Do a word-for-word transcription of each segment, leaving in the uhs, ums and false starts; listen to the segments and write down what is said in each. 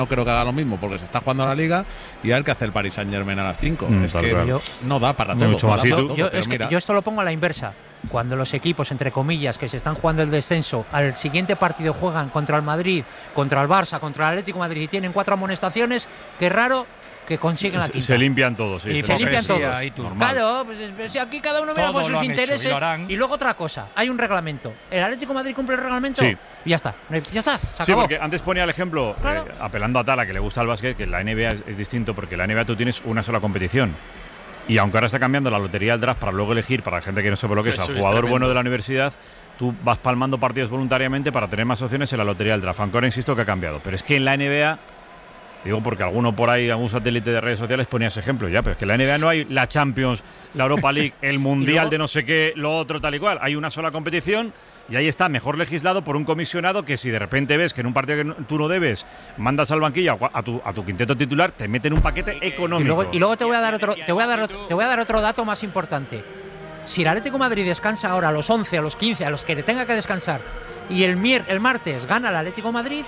no creo que haga lo mismo porque se está jugando la Liga, y a ver qué hace el Paris Saint-Germain a las cinco. Mm, es que yo, no da para todo. Mucho no más. da ¿Y para tú? todo, Yo, pero es que mira, yo esto lo pongo a la inversa. Cuando los equipos, entre comillas, que se están jugando el descenso, al siguiente partido juegan contra el Madrid, contra el Barça, contra el Atlético de Madrid y tienen cuatro amonestaciones, qué raro que consiguen la quinta. Se limpian todos, sí. Y se, se limpian todos. Normal. Claro, pues, pues, aquí cada uno mira Todo por lo sus han intereses. hecho y lo harán. Y luego otra cosa, hay un reglamento. ¿El Atlético de Madrid cumple el reglamento? Sí. Y ya está, no hay- ya está, se Sí, acabó. porque antes ponía el ejemplo, Claro. eh, apelando a Tala, que le gusta el básquet, que la N B A es, es distinto, porque la N B A tú tienes una sola competición. Y aunque ahora está cambiando la lotería del draft para luego elegir, para la gente que no sepa lo que es, Eso al es jugador tremendo. bueno de la universidad, tú vas palmando partidos voluntariamente para tener más opciones en la lotería del draft. Aunque ahora insisto que ha cambiado. Pero es que en la N B A, digo porque alguno por ahí, algún satélite de redes sociales ponía ese ejemplo, ya, pero es que en la N B A no hay la Champions, la Europa League, el Mundial luego- de no sé qué, lo otro tal y cual. Hay una sola competición y ahí está, mejor legislado por un comisionado que si de repente ves que en un partido que no- tú no debes, mandas al banquillo a, a tu, a tu quinteto titular, te meten un paquete Y económico. luego, y luego te voy a dar otro, te voy a dar otro, te voy a dar otro dato más importante. Si el Atlético de Madrid descansa ahora a los once, a los quince, a los que le tenga que descansar, y el mier, el martes gana el Atlético de Madrid,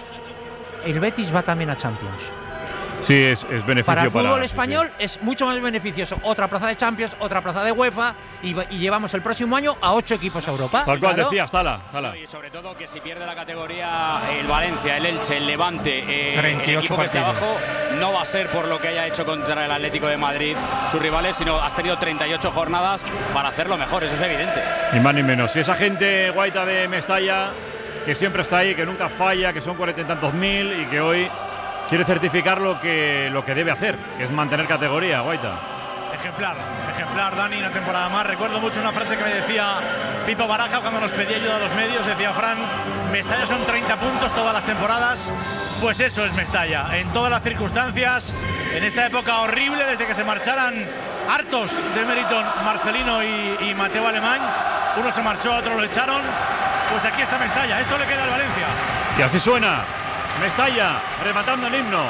el Betis va también a Champions. Sí, es, es beneficio Para el fútbol sí, español es mucho más beneficioso. Otra plaza de Champions, otra plaza de UEFA, y, va- y llevamos el próximo año a ocho equipos a Europa. sí. Tal cual Claro. decías, Tala, Tala. Y sobre todo que si pierde la categoría el Valencia, el Elche, el Levante, eh, treinta y el ocho equipo que esté partidos. abajo, no va a ser por lo que haya hecho contra el Atlético de Madrid sus rivales, sino has tenido treinta y ocho jornadas para hacerlo mejor, eso es evidente. Ni más ni menos. Si esa gente guaita de Mestalla, que siempre está ahí, que nunca falla, que son cuarenta y tantos mil y que hoy quiere certificar lo que, lo que debe hacer, que es mantener categoría, guaita. Ejemplar, ejemplar, Dani, una temporada más. Recuerdo mucho una frase que me decía Pipo Baraja cuando nos pedía ayuda a los medios. Decía, Fran, Mestalla son treinta puntos todas las temporadas. Pues eso es Mestalla, en todas las circunstancias, en esta época horrible, desde que se marcharan hartos de Meriton, Marcelino y, y Mateo Alemán. Uno se marchó, otro lo echaron. Pues aquí está Mestalla, esto le queda al Valencia. Y así suena Mestalla, rematando el himno.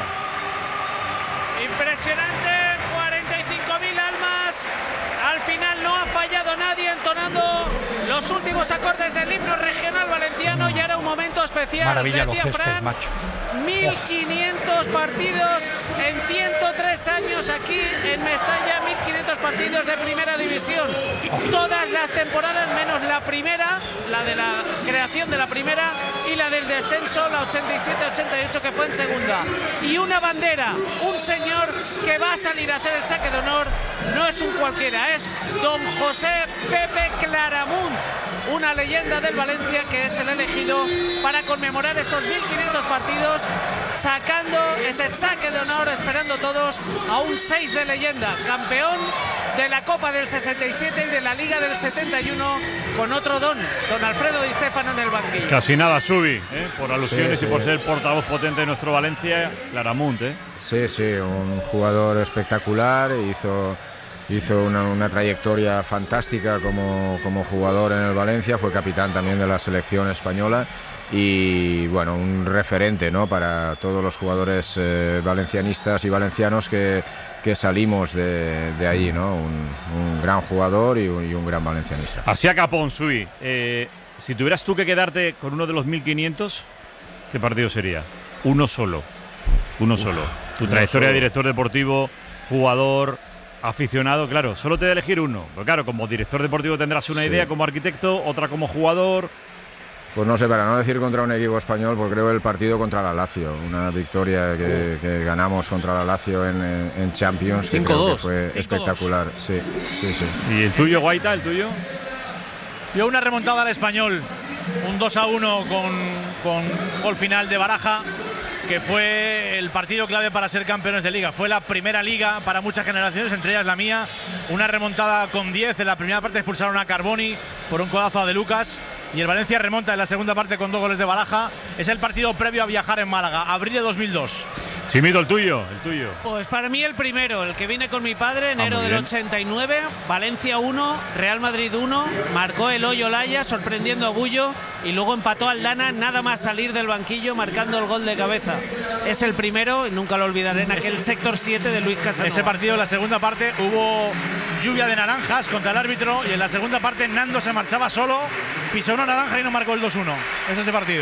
Impresionante, cuarenta y cinco mil almas. Al final no ha fallado nadie entonando los últimos acordes del himno regional valenciano y era un momento especial. Maravilla los Decía gestos, Fran, macho. mil quinientos partidos en ciento tres años aquí en Mestalla, mil quinientos partidos de primera división. Todas las temporadas menos la primera, la de la creación de la primera y la del descenso, la ochenta y siete ochenta y ocho que fue en segunda. Y una bandera, un señor que va a salir a hacer el saque de honor, no es un cualquiera, es don José Pepe Claramunt, una leyenda del Valencia que es el elegido para conmemorar estos mil quinientos partidos, sacando ese saque de honor, esperando todos a un seis de leyenda, campeón de la Copa del sesenta y siete y de la Liga del setenta y uno, con otro don, don Alfredo Di Stéfano en el banquillo. Casi nada, Subi, ¿eh? Por alusiones Sí, y por sí. ser portavoz potente de nuestro Valencia, Claramunt, ¿eh? Sí, sí, un jugador espectacular, hizo, hizo una, una trayectoria fantástica como, como jugador en el Valencia, fue capitán también de la selección española y bueno, un referente, ¿no?, para todos los jugadores eh, valencianistas y valencianos que, que salimos de, de allí, ¿no? Un, un gran jugador y un, y un gran valencianista. Así a capón, Subi. Eh, si tuvieras tú que quedarte con uno de los mil quinientos, ¿qué partido sería? Uno solo. Uno solo. Tu uno trayectoria de solo. director deportivo, jugador, aficionado, claro, solo te da elegir uno. Pero claro, como director deportivo tendrás una Sí. idea, como arquitecto, otra como jugador. Pues no sé, para no decir contra un equipo español, pues creo el partido contra la Lazio, una victoria que, que ganamos contra la Lazio en, en- en Champions, que creo que fue espectacular. Sí, sí, sí. ¿Y el tuyo, Guaita, el tuyo? Yo una remontada al Español, un dos a uno con, con gol final de Baraja, que fue el partido clave para ser campeones de liga. Fue la primera liga para muchas generaciones, entre ellas la mía. Una remontada con diez, en la primera parte expulsaron a Carboni por un codazo a De Lucas. Y el Valencia remonta en la segunda parte con dos goles de Baraja. Es el partido previo a viajar en Málaga, abril de dos mil dos. Chimito, el tuyo, el tuyo. Pues para mí el primero, el que vine con mi padre, enero Ah, muy del bien. ochenta y nueve, Valencia uno, Real Madrid uno, marcó el Hoyo Laya sorprendiendo a Bullo y luego empató al Dana nada más salir del banquillo marcando el gol de cabeza. Es el primero y nunca lo olvidaré en aquel sector siete de Luis Casanova. Ese partido, en la segunda parte, hubo lluvia de naranjas contra el árbitro y en la segunda parte Nando se marchaba solo, pisó una naranja y no marcó el dos uno. Es ese partido.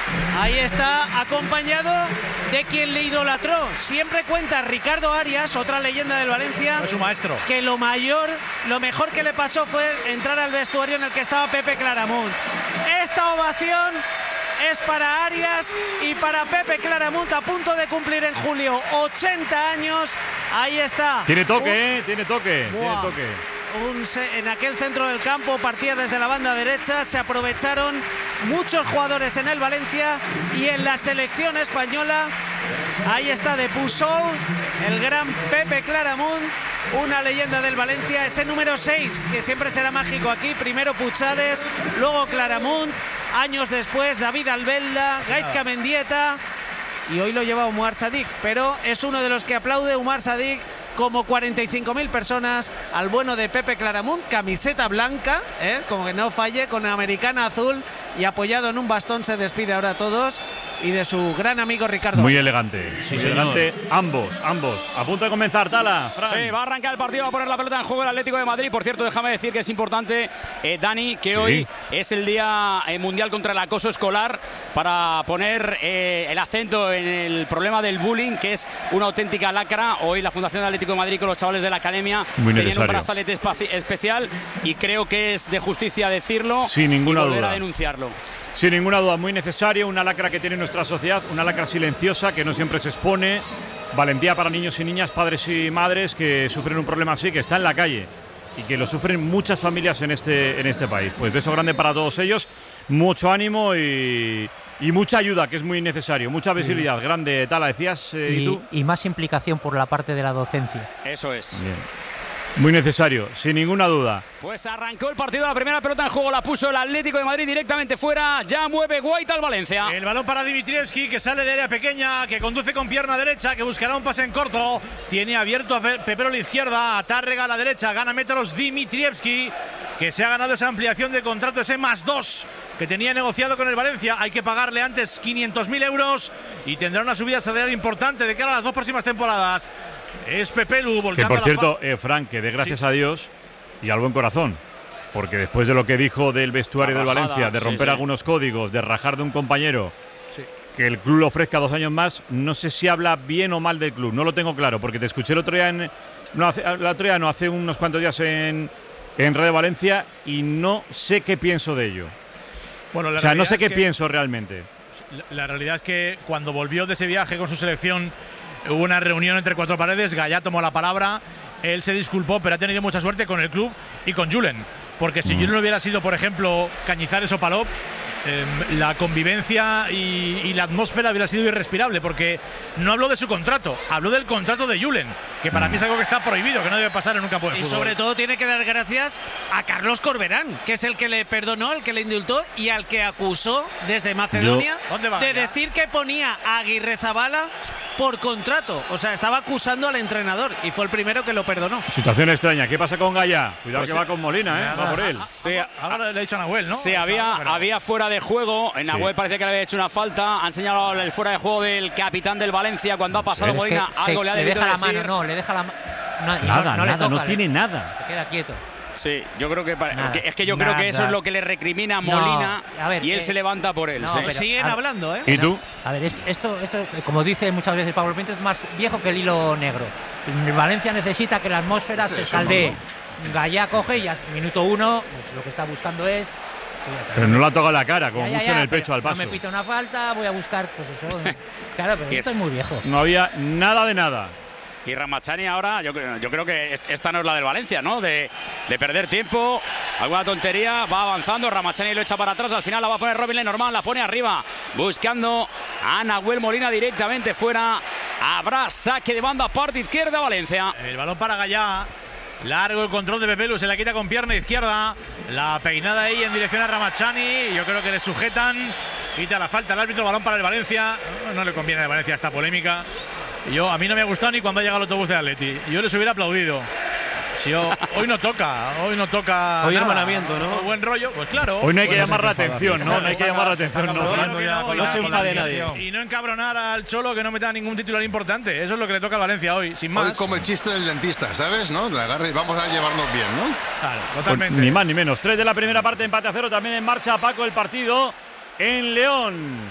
Ahí está, acompañado de quien le idolatró. Siempre cuenta Ricardo Arias, otra leyenda del Valencia, es un maestro, que lo mayor, lo mejor que le pasó fue entrar al vestuario en el que estaba Pepe Claramunt. Esta ovación es para Arias y para Pepe Claramunt, a punto de cumplir en julio ochenta años. Ahí está. Tiene toque, un... ¿eh? Tiene toque. Buah. Tiene toque. Un, en aquel centro del campo partía desde la banda derecha, se aprovecharon muchos jugadores en el Valencia y en la selección española. Ahí está de Pujol, el gran Pepe Claramunt, una leyenda del Valencia, ese número seis que siempre será mágico aquí. Primero Puchades, luego Claramunt, años después David Albelda, Gaizka Mendieta y hoy lo lleva Umar Sadik, pero es uno de los que aplaude Umar Sadik, como cuarenta y cinco mil personas, al bueno de Pepe Claramunt, camiseta blanca, ¿eh? Como que no falle, con americana azul y apoyado en un bastón. Se despide ahora a todos y de su gran amigo Ricardo. Muy elegante, sí, muy elegante, ambos, ambos. A punto de comenzar, Tala, Fran. Sí, va a arrancar el partido, va a poner la pelota en juego el Atlético de Madrid. Por cierto, déjame decir que es importante, eh, Dani, que sí. hoy es el Día eh, Mundial contra el Acoso Escolar, para poner eh, el acento en el problema del bullying, que es una auténtica lacra. Hoy la Fundación de Atlético de Madrid con los chavales de la academia tienen un brazalete especial y creo que es de justicia decirlo, sin ninguna y volver duda. a denunciarlo. Sin ninguna duda, muy necesario, una lacra que tiene nuestra sociedad, una lacra silenciosa que no siempre se expone. Valentía para niños y niñas, padres y madres que sufren un problema así, que está en la calle y que lo sufren muchas familias en este, en este país. Pues beso grande para todos ellos, mucho ánimo y, y mucha ayuda, que es muy necesario, mucha visibilidad. Sí. Grande, Tala, decías, eh, y, ¿y tú? Y más implicación por la parte de la docencia. Eso es. Bien. Muy necesario, sin ninguna duda. Pues arrancó el partido, la primera pelota en juego la puso el Atlético de Madrid directamente fuera. Ya mueve Guaita al Valencia. El balón para Dimitrievski, que sale de área pequeña, que conduce con pierna derecha, que buscará un pase en corto. Tiene abierto a Pepero a la izquierda, a Tárrega a la derecha, gana metros Dimitrievski, que se ha ganado esa ampliación de contrato, ese más dos que tenía negociado con el Valencia. Hay que pagarle antes quinientos mil euros y tendrá una subida salarial importante de cara a las dos próximas temporadas. Es Pepelu volcando. Que por la cierto, eh, Frank, que dé gracias sí. a Dios y al buen corazón, porque después de lo que dijo del vestuario del Valencia, de romper sí, sí. algunos códigos, de rajar de un compañero, sí. que el club le ofrezca dos años más, no sé si habla bien o mal del club, no lo tengo claro, porque te escuché el otro día, en, no, hace, el otro día no, hace unos cuantos días en, en Radio Valencia y no sé qué pienso de ello. Bueno, la o sea, no sé qué que, pienso realmente. La, la realidad es que cuando volvió de ese viaje con su selección, hubo una reunión entre cuatro paredes, Gallá tomó la palabra, él se disculpó, pero ha tenido mucha suerte con el club y con Julen, porque si mm. Julen hubiera sido, por ejemplo, Cañizares o Palop, eh, la convivencia y, y la atmósfera hubiera sido irrespirable, porque no habló de su contrato, habló del contrato de Julen, que para mm. mí es algo que está prohibido, que no debe pasar en un campo de y fútbol. Y sobre todo tiene que dar gracias a Carlos Corberán, que es el que le perdonó, el que le indultó y al que acusó desde Macedonia va, de ya? decir que ponía a Aguirrezabala por contrato. O sea, estaba acusando al entrenador y fue el primero que lo perdonó. Situación extraña. ¿Qué pasa con Gallá? Cuidado pues que va con Molina, ¿eh? Nada, va por él. Sí, ahora le ha dicho a Nahuel, ¿no? Sí, había, pero... había fuera de juego. En Nahuel sí. parecía que le había hecho una falta. Han señalado el fuera de juego del capitán del Valencia cuando ha pasado sí, Molina. Es que algo se, le ha le debido deja decir. la mano, no, le deja la mano. No, nada, no, no, nada, le toca, no tiene le... nada. Se queda quieto. Sí, yo creo que, nada, que es que yo creo nada. que eso es lo que le recrimina a Molina no, a ver, y él eh, se levanta por él. No, sí. pero siguen a, hablando, ¿eh? ¿Y tú? A ver, esto, esto, como dice muchas veces Pablo Pinto, es más viejo que el hilo negro. Valencia necesita que la atmósfera sí, se caldee. Gallá coge y hasta minuto uno, pues lo que está buscando es. Pero no la toca la cara, como ya, ya, mucho ya, en el pecho al paso. No me pita una falta, voy a buscar, pues eso. Claro, pero esto es muy viejo. No había nada de nada. Y Ramachani ahora, yo, yo creo que esta no es la del Valencia, ¿no? De, de perder tiempo, alguna tontería, va avanzando, Ramachani lo echa para atrás, al final la va a poner Robin Lenormand, la pone arriba, buscando a Nahuel Molina directamente fuera. Habrá saque de banda, parte izquierda, Valencia. El balón para Gallá, largo el control de Pepelu, se la quita con pierna izquierda, la peinada ahí en dirección a Ramachani, yo creo que le sujetan, quita la falta al árbitro, balón para el Valencia, no le conviene al Valencia esta polémica. Yo, a mí no me ha gustado ni cuando ha llegado el autobús de Atleti. Yo les hubiera aplaudido. Si yo, hoy no toca, hoy no toca. Hoy nada. hermanamiento, ¿no? Buen rollo, pues claro. Hoy no hay que pues llamar la atención, ¿no? No hay que llamar la atención, no. No, no se enfade nadie. Y no encabronar al Cholo que no meta ningún titular importante. Eso es lo que le toca al Valencia hoy, sin más. Hoy como el chiste del dentista, ¿sabes? ¿No? La agarre y vamos a llevarnos bien, ¿no? Claro, totalmente. Pues ni más ni menos. Tres de la primera parte, empate a cero. También en marcha, Paco, el partido en León.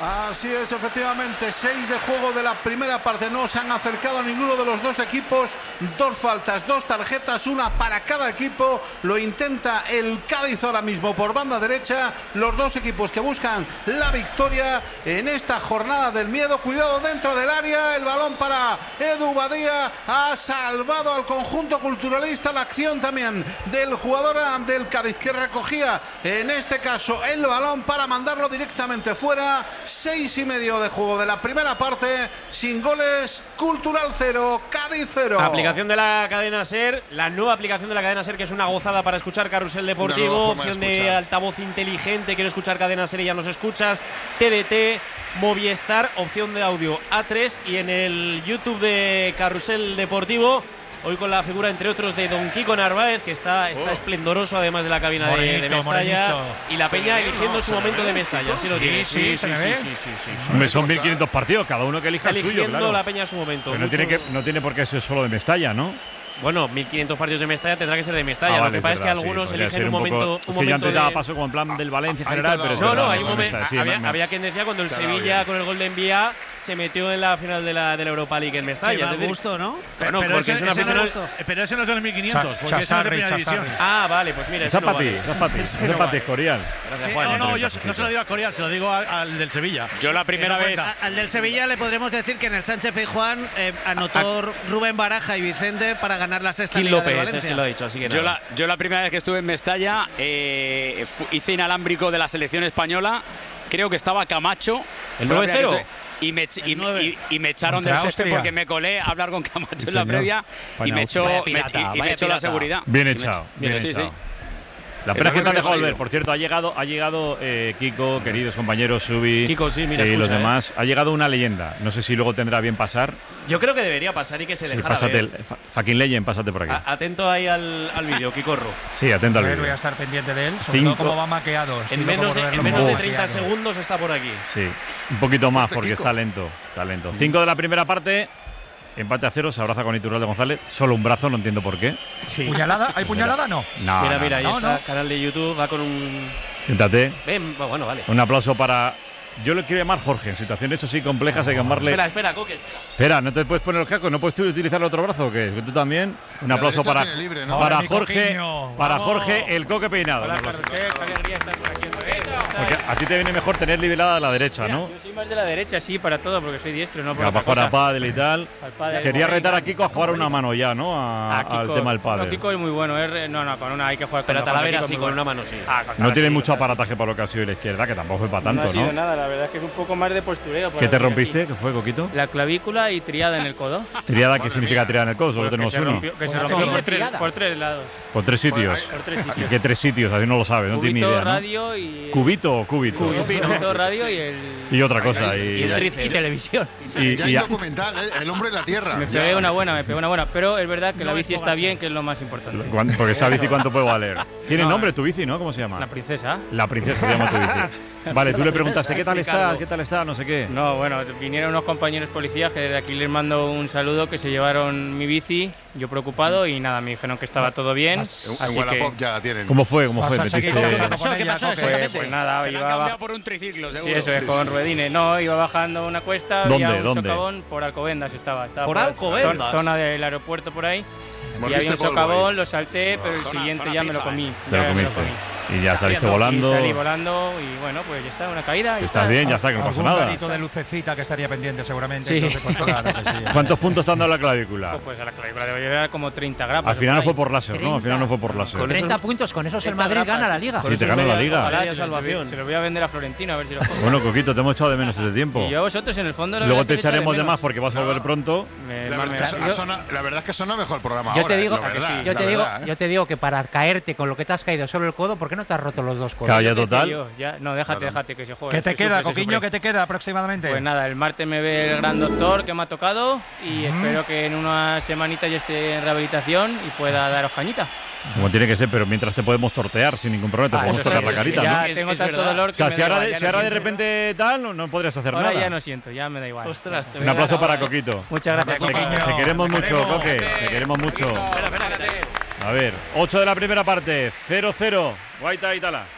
Así es, efectivamente, seis de juego de la primera parte. No se han acercado a ninguno de los dos equipos. Dos faltas, dos tarjetas, una para cada equipo. Lo intenta el Cádiz ahora mismo por banda derecha. Los dos equipos que buscan la victoria en esta jornada del miedo. Cuidado dentro del área, el balón para Edu Badía. Ha salvado al conjunto culturalista. La acción también del jugador del Cádiz que recogía en este caso el balón para mandarlo directamente fuera. Seis y medio de juego de la primera parte, sin goles, Cultural cero, Cádiz cero. Aplicación de la cadena SER, la nueva aplicación de la cadena SER, que es una gozada para escuchar Carrusel Deportivo, opción de, de altavoz inteligente, quiero escuchar cadena SER y ya nos escuchas, T D T, Movistar, opción de audio A tres, y en el YouTube de Carrusel Deportivo, hoy con la figura, entre otros, de Don Kiko Narváez, que está, está oh. esplendoroso, además de la cabina morenito, de, de Mestalla. Morenito. Y la Peña eligiendo su momento de Mestalla. ¿Sí lo tiene? Sí, sí, sí, sí, sí, sí, sí, sí. Hombre, son mil quinientos partidos, cada uno que elija el suyo, eligiendo claro. la Peña su momento. Pero no tiene, que, no tiene por qué ser solo de Mestalla, ¿no? Bueno, mil quinientos partidos de Mestalla tendrá que ser de Mestalla. Ah, lo vale, que pasa es, verdad, es que algunos sí, eligen un, un momento. Poco, un es que momento yo antes de... daba paso como en plan del Valencia en general, pero es No, verdad, no, hay un no, momento. sí, había, me, había quien decía cuando el claro, Sevilla bien. con el gol de Envía se metió en la final de la, de la Europa League en Mestalla. Qué mal es decir, gusto, ¿no? Bueno, pero porque ese, es una ese no afición. es, pero ese no es de los mil quinientos, Cha- porque ese no es de primera división. Ah, vale, pues mira. Esa no para ti, vale. esa para ti, Ese esa no para ti, vale. Corial. Gracias, Sí, Juan. no, no, yo no se lo digo a Corial, se lo digo al, al del Sevilla. Yo la primera vez. A- al del Sevilla le podremos decir que en el Sánchez Pizjuán eh, anotó Rubén Baraja y Vicente para ganar la sexta Gil Liga de López, Valencia. es que lo ha dicho, así que Yo nada. la, yo la primera vez que estuve en Mestalla eh, fu- hice inalámbrico de la selección española. Creo que estaba Camacho. ¿El Fue la nueve primera cero? que estuve- Y me, ch- y, nueve. y- y me echaron Contra del césped Austria. porque me colé a hablar con Camacho Sí, en la señor. previa y España, me echó, Vaya me- pirata, y- y me vaya echó la pirata. seguridad. Bien Y me echado, ech- bien sí, echado. sí. La pena es que te han dejado Esa volver. Por cierto, ha llegado, ha llegado eh, Kiko, queridos compañeros, Subi Kiko, sí, mira, y escucha, los eh. demás. Ha llegado una leyenda. No sé si luego tendrá bien pasar. Yo creo que debería pasar y que se Sí, dejara pásate ver. el, fa- fucking legend, pásate por aquí. A- Atento ahí al, al vídeo, Kikorro. Sí, atento al A ver, voy a vídeo. estar pendiente de él, sobre Cinco. todo cómo va maqueado. Estoy En loco menos, por de, verlo en menos cómo de va treinta maqueado. segundos está por aquí. Sí, un poquito más porque Kiko. está lento. Está lento. Cinco de la primera parte. Empate a cero, se abraza con Iturralde González. Solo un brazo, no entiendo por qué. Sí. ¿Puñalada? ¿Hay puñalada? No. No, mira, no, mira, ahí no, está, no. canal de YouTube, va con un... Siéntate. Ven, bueno, vale. Un aplauso para... Yo le quiero llamar Jorge. En situaciones así complejas hay que llamarle... Espera, espera, Coque. Espera, ¿no te puedes poner los cascos? ¿No puedes tú utilizar el otro brazo o qué? ¿Tú también? Un La aplauso derecha para, tiene libre, ¿no? para Hola, mi Jorge, coquiño. para Vamos. Jorge el Coque peinado. Hola, Un aplauso. Carlos, qué alegría estar por aquí. Porque a ti te viene mejor tener liberada la derecha, ¿no? Yo soy más de la derecha, sí, para todo, porque soy diestro, no por Para otra jugar a cosa. pádel y tal. Al pádel. Quería retar a Kiko a jugar una mano ya, ¿no? A- Ah, Kiko- al tema del bueno, pádel. Kiko es muy bueno, es re- no, no, con una hay que jugar con Pero con Talavera Kiko sí, es con muy una bueno. mano sí. Ah, con No Talavera tiene sí, mucho con Talavera aparataje para lo que ha sido la izquierda, que tampoco fue para sí. tanto, No ha sido ¿no? nada, la verdad es que es un poco más de postureo. por ¿Qué te aquí. rompiste? ¿Qué fue, Coquito? La clavícula y triada en el codo. Triada, ¿qué significa triada en el codo? Solo Pues que tenemos se uno. rompió, que se Pues rompió no, por tres, triada. por tres lados. Por tres sitios. Por tres ¿Y sitios. qué tres sitios? Así no lo sabes, no tiene ni Cubito, idea, ¿no? radio y... ¿Cubito o cúbito? Cubito, radio y el... Y otra cosa. Y Y, el tríceps. Y televisión. y- Ya y- hay documental, ¿eh? El hombre en la tierra. Me Ya. pegué una buena, me pegué una buena. Pero es verdad que la bici está bien, que es lo más importante. ¿cuán- porque esa bici cuánto puede valer. Tiene No, nombre tu bici, ¿no? ¿Cómo se llama? La princesa. La princesa se llama tu bici. Vale, tú le preguntaste, ¿qué tal está? ¿Qué tal está? No sé qué. No, bueno, vinieron unos compañeros policías que desde aquí les mando un saludo, que se llevaron mi bici, yo preocupado, y nada, me dijeron que estaba todo bien. En, Así en Wallapop que, ya la tienen. ¿Cómo fue? ¿Cómo fue? Vas a seguir Metiste... hablando con ¿Qué ella, pasó? Coque. pues, pues nada, Te la han iba cambiado baj- por un triciclo, Sí, seguro. eso es, con ruedines. No, iba bajando una cuesta, ¿Dónde? había un ¿Dónde? socavón por Alcobendas estaba. estaba ¿Por zona- Alcobendas? Zona del aeropuerto por ahí. Y Mordiste había un polvo socavón, ahí. lo salté, pero el Zona- siguiente zona ya me lo pija, comí. eh. Te lo Ya me comiste. Y ya saliste volando. Y salí volando y bueno, pues ya está, una caída. y Estás bien, ya está, que no pasa Algún nada. garito de lucecita que estaría pendiente seguramente. Sí. entonces, pues, claro que sí. ¿Cuántos puntos te han dado la clavícula? Pues a la clavícula debo llevar como treinta gramos. Al final no por fue ahí. por láser, ¿no? Al final no fue por láser. treinta puntos, con esos el treinta Madrid grapas. gana la Liga. Sí, te gana la Liga. Ojalá, Media se los voy- salvación. Se los voy a vender a Florentino a ver si los cojo. Bueno, Coquito, te hemos echado de menos ese tiempo. Y yo a vosotros en el fondo la Luego verdad te que os echo echaremos de menos. más porque vas a volver pronto. Me- La me- verdad, es que yo- ha sonado- la verdad es que suena mejor el programa Yo ahora. te digo, la verdad, yo la te digo, verdad, ¿eh? yo te digo que para caerte con lo que te has caído solo el codo, ¿por qué no te has roto los dos codos? Claro, ya yo te decía total. yo, ya- no, déjate, Claro. déjate que se juegue. ¿Qué te se queda, sufre, se Coquiño? sufre. ¿Qué te queda aproximadamente? Pues nada, el martes me ve el gran doctor que me ha tocado y espero que en unas semanitas ya esté en rehabilitación y pueda daros cañita. Como tiene que ser, pero mientras te podemos tortear sin ningún problema, te Ah, podemos eso tocar sí, la sí, carita, ya ¿no? Es- tengo es tanto verdad. dolor O sea, que si me da ahora, igual, de, ya si no ahora de siento. repente tal, no, no podrías hacer Ahora nada. ya no siento, ya me da igual. Ostras, te Un voy a aplauso dar para ahora. Coquito. Muchas gracias, Te- chicos. Te queremos Te mucho, queremos. Coque. Te queremos mucho. Espera, espérate. A ver, ocho de la primera parte, cero cero. Guaita y Tala.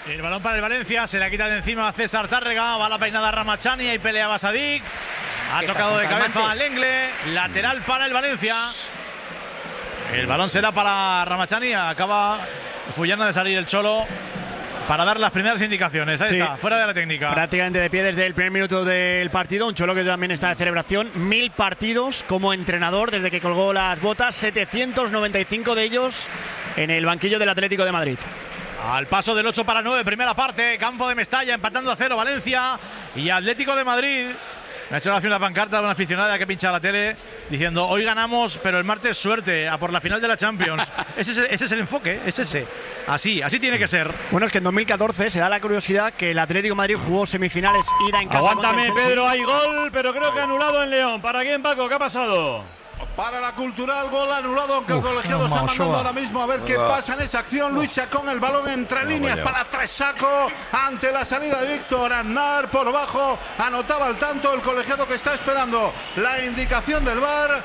El balón para el Valencia, se la quita de encima a César Tárrega, va la peinada Ramachani y pelea Basadik. Ha tocado de cabeza al Engle, lateral para el Valencia. El balón será para Ramachani, acaba Fullana de salir el Cholo para dar las primeras indicaciones. Ahí sí, está, fuera de la técnica. Prácticamente de pie desde el primer minuto del partido. Un Cholo que también está de celebración. Mil partidos como entrenador desde que colgó las botas. setecientos noventa y cinco de ellos en el banquillo del Atlético de Madrid. Al paso del ocho para nueve, primera parte. Campo de Mestalla, empatando a cero Valencia y Atlético de Madrid. Me ha hecho una pancarta de una aficionada que pincha la tele diciendo: hoy ganamos, pero el martes suerte, a por la final de la Champions. ese, es el, ese es el enfoque, es ese. Así, así tiene que ser. Bueno, es que en dos mil catorce se da la curiosidad que el Atlético de Madrid jugó semifinales ida en casa. Aguántame, Pedro, hay gol, pero creo que anulado en León. ¿Para quién, Paco? ¿Qué ha pasado? Para la Cultural, gol anulado, aunque Uf, el colegiado no, está mandando ahora mismo a ver qué pasa en esa acción. Luis Chacón, el balón entre no, líneas para Tresaco, ante la salida de Víctor Aznar, por bajo, anotaba el tanto el colegiado que está esperando la indicación del V A R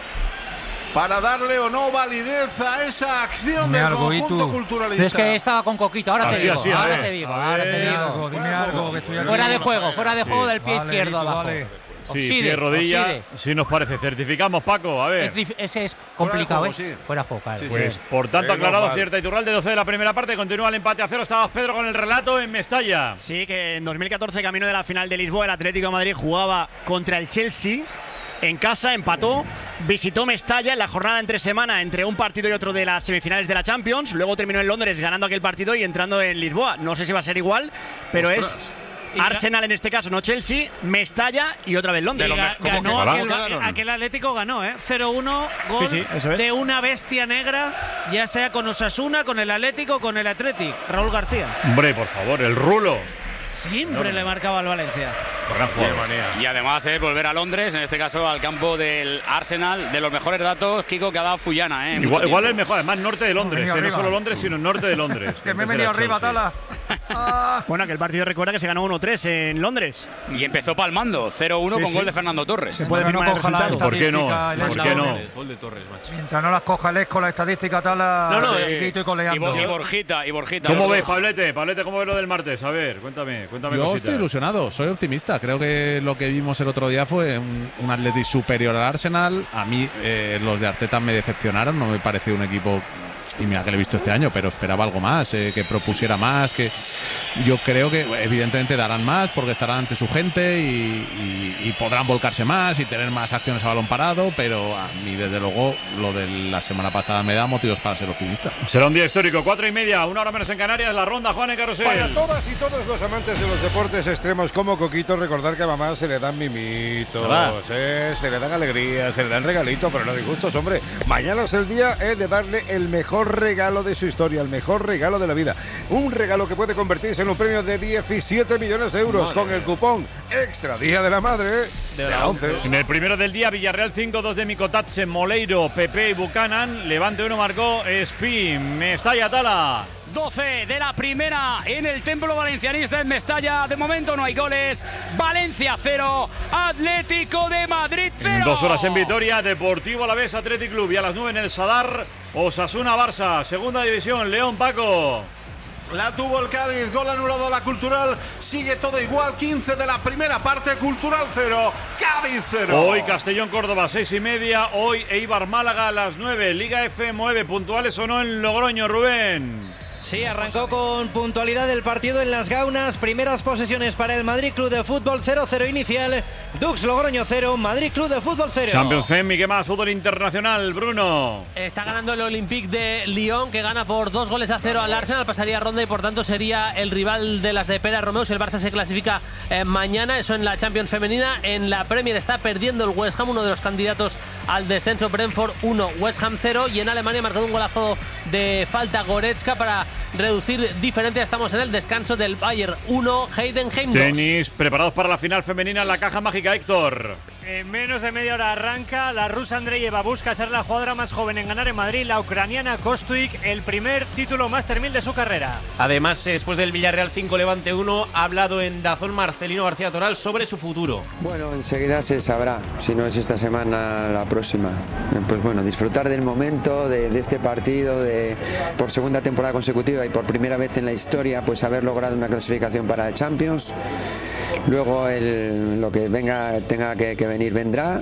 para darle o no validez a esa acción dime del algo, conjunto culturalista. Es que estaba con Coquito, ahora así, te digo, así, ahora ver, te digo, ahora te digo. Algo, dime algo, que estoy aquí. Fuera de juego, fuera de juego sí. del pie Vale, izquierdo Lito, abajo. vale. Sí, Offside, pie rodilla, offside. sí nos parece. Certificamos, Paco, a ver. Es dif- ese es complicado, Fuera de juego, ¿eh? sí. Fuera de juego, claro. Sí, Pues sí. por tanto, Sí, aclarado, normal. cierta Iturralde, doce de la primera parte, continúa el empate a cero. Estabas, Pedro, con el relato en Mestalla. Sí, que en dos mil catorce, camino de la final de Lisboa, el Atlético de Madrid jugaba contra el Chelsea. En casa empató, visitó Mestalla en la jornada entre semana entre un partido y otro de las semifinales de la Champions. Luego terminó en Londres ganando aquel partido y entrando en Lisboa. No sé si va a ser igual, pero Ostras. es Arsenal en este caso, no Chelsea, Mestalla y otra vez Londres. Y ga- ¿Cómo ganó que aquel, ganaron? aquel Atlético ganó, ¿eh? cero uno, gol Sí, sí, eso es. de una bestia negra, ya sea con Osasuna, con el Atlético, con el Athletic. Raúl García. Hombre, por favor, el rulo. Siempre le marcaba al Valencia. Gran jugador. Y además es volver a Londres, en este caso al campo del Arsenal. De los mejores datos, Kiko, que ha dado Fullana. ¿eh? Igual, Mucho igual es tiempo. mejor, además norte de Londres, venido eh, no arriba. solo Londres, sino norte de Londres. Que me he Antes venido era arriba, Chelsea. Tala. Ah. Bueno, aquel partido recuerda que se ganó uno tres en Londres. Y empezó palmando, cero uno Sí, con sí. gol de Fernando Torres. Se puede Mientras no firmar el coja la resultado. ¿Por qué no? estadística, el ¿Por Esco. qué no? Gol de Torres, macho. Mientras no las coja el Esco, la estadística, Tala. No, no, y eh, Guito y y, coleando. Bo- y Borjita, y Borjita. ¿Cómo los ves, dos. Pablete? Pablete, ¿cómo ves lo del martes? A ver, cuéntame, cuéntame Yo cositas. estoy ilusionado, soy optimista. Creo que lo que vimos el otro día fue un, un Atleti superior al Arsenal. A mí eh, los de Arteta me decepcionaron, no me pareció un equipo, y mira que lo he visto este año, pero esperaba algo más, eh, que propusiera más, que yo creo que evidentemente darán más porque estarán ante su gente y, y, y podrán volcarse más y tener más acciones a balón parado, pero a mí desde luego lo de la semana pasada me da motivos para ser optimista. Será un día histórico, cuatro y media, una hora menos en Canarias, la ronda, Juan en Carrusel. Para todas y todos los amantes de los deportes extremos como Coquito, recordar que a mamá se le dan mimitos, eh, se le dan alegrías, se le dan regalitos, pero no disgustos, hombre. Mañana es el día eh, de darle el mejor regalo de su historia, el mejor regalo de la vida. Un regalo que puede convertirse en un premio de diecisiete millones de euros Madre con el cupón Extra Día de la Madre de, la once. En el primero del día, Villarreal cinco, dos de Micotache, Moleiro, Pepe y Buchanan. Levante uno marcó Spin, Mestalla, Tala. doce de la primera en el Templo Valencianista en Mestalla. De momento no hay goles. Valencia cero, Atlético de Madrid cero. Dos horas en Vitoria, Deportivo Alavés, Athletic Club. Y a las nueve en el Sadar, Osasuna, Barça. Segunda división, León, Paco. La tuvo el Cádiz, gol anulado a la Cultural, sigue todo igual, quince de la primera parte, Cultural cero, Cádiz cero. Hoy Castellón, Córdoba, seis y media. Hoy Eibar, Málaga a las nueve. Liga F nueve, puntuales o no en Logroño, Rubén. Sí, arrancó con puntualidad el partido en Las Gaunas. Primeras posesiones para el Madrid Club de Fútbol, cero cero inicial. Dux Logroño cero, Madrid Club de Fútbol cero. Champions Femi, ¿qué más? Fútbol internacional, Bruno. Está ganando el Olympique de Lyon, que gana por dos goles a cero al Arsenal. Pasaría ronda y por tanto sería el rival de las de Pérez Romeu si el Barça se clasifica eh, mañana. Eso en la Champions femenina. En la Premier está perdiendo el West Ham, uno de los candidatos al descenso. Brentford uno, West Ham cero. Y en Alemania ha marcado un golazo de falta Goretzka para reducir diferencia. Estamos en el descanso del Bayern uno, Heidenheim dos. Tenis, preparados para la final femenina en la caja mágica, Héctor. En menos de media hora arranca. La rusa Andreyeva busca ser la jugadora más joven en ganar en Madrid. La ucraniana Kostuik, el primer título Master mil de su carrera. Además, después del Villarreal cinco Levante uno, ha hablado en Dazón Marcelino García Toral sobre su futuro. Bueno, enseguida se sabrá. Si no es esta semana, la próxima. Pues bueno, disfrutar del momento, de, de este partido, de por segunda temporada consecutiva y por primera vez en la historia, pues haber logrado una clasificación para el Champions. Luego el, lo que venga tenga que, que venir vendrá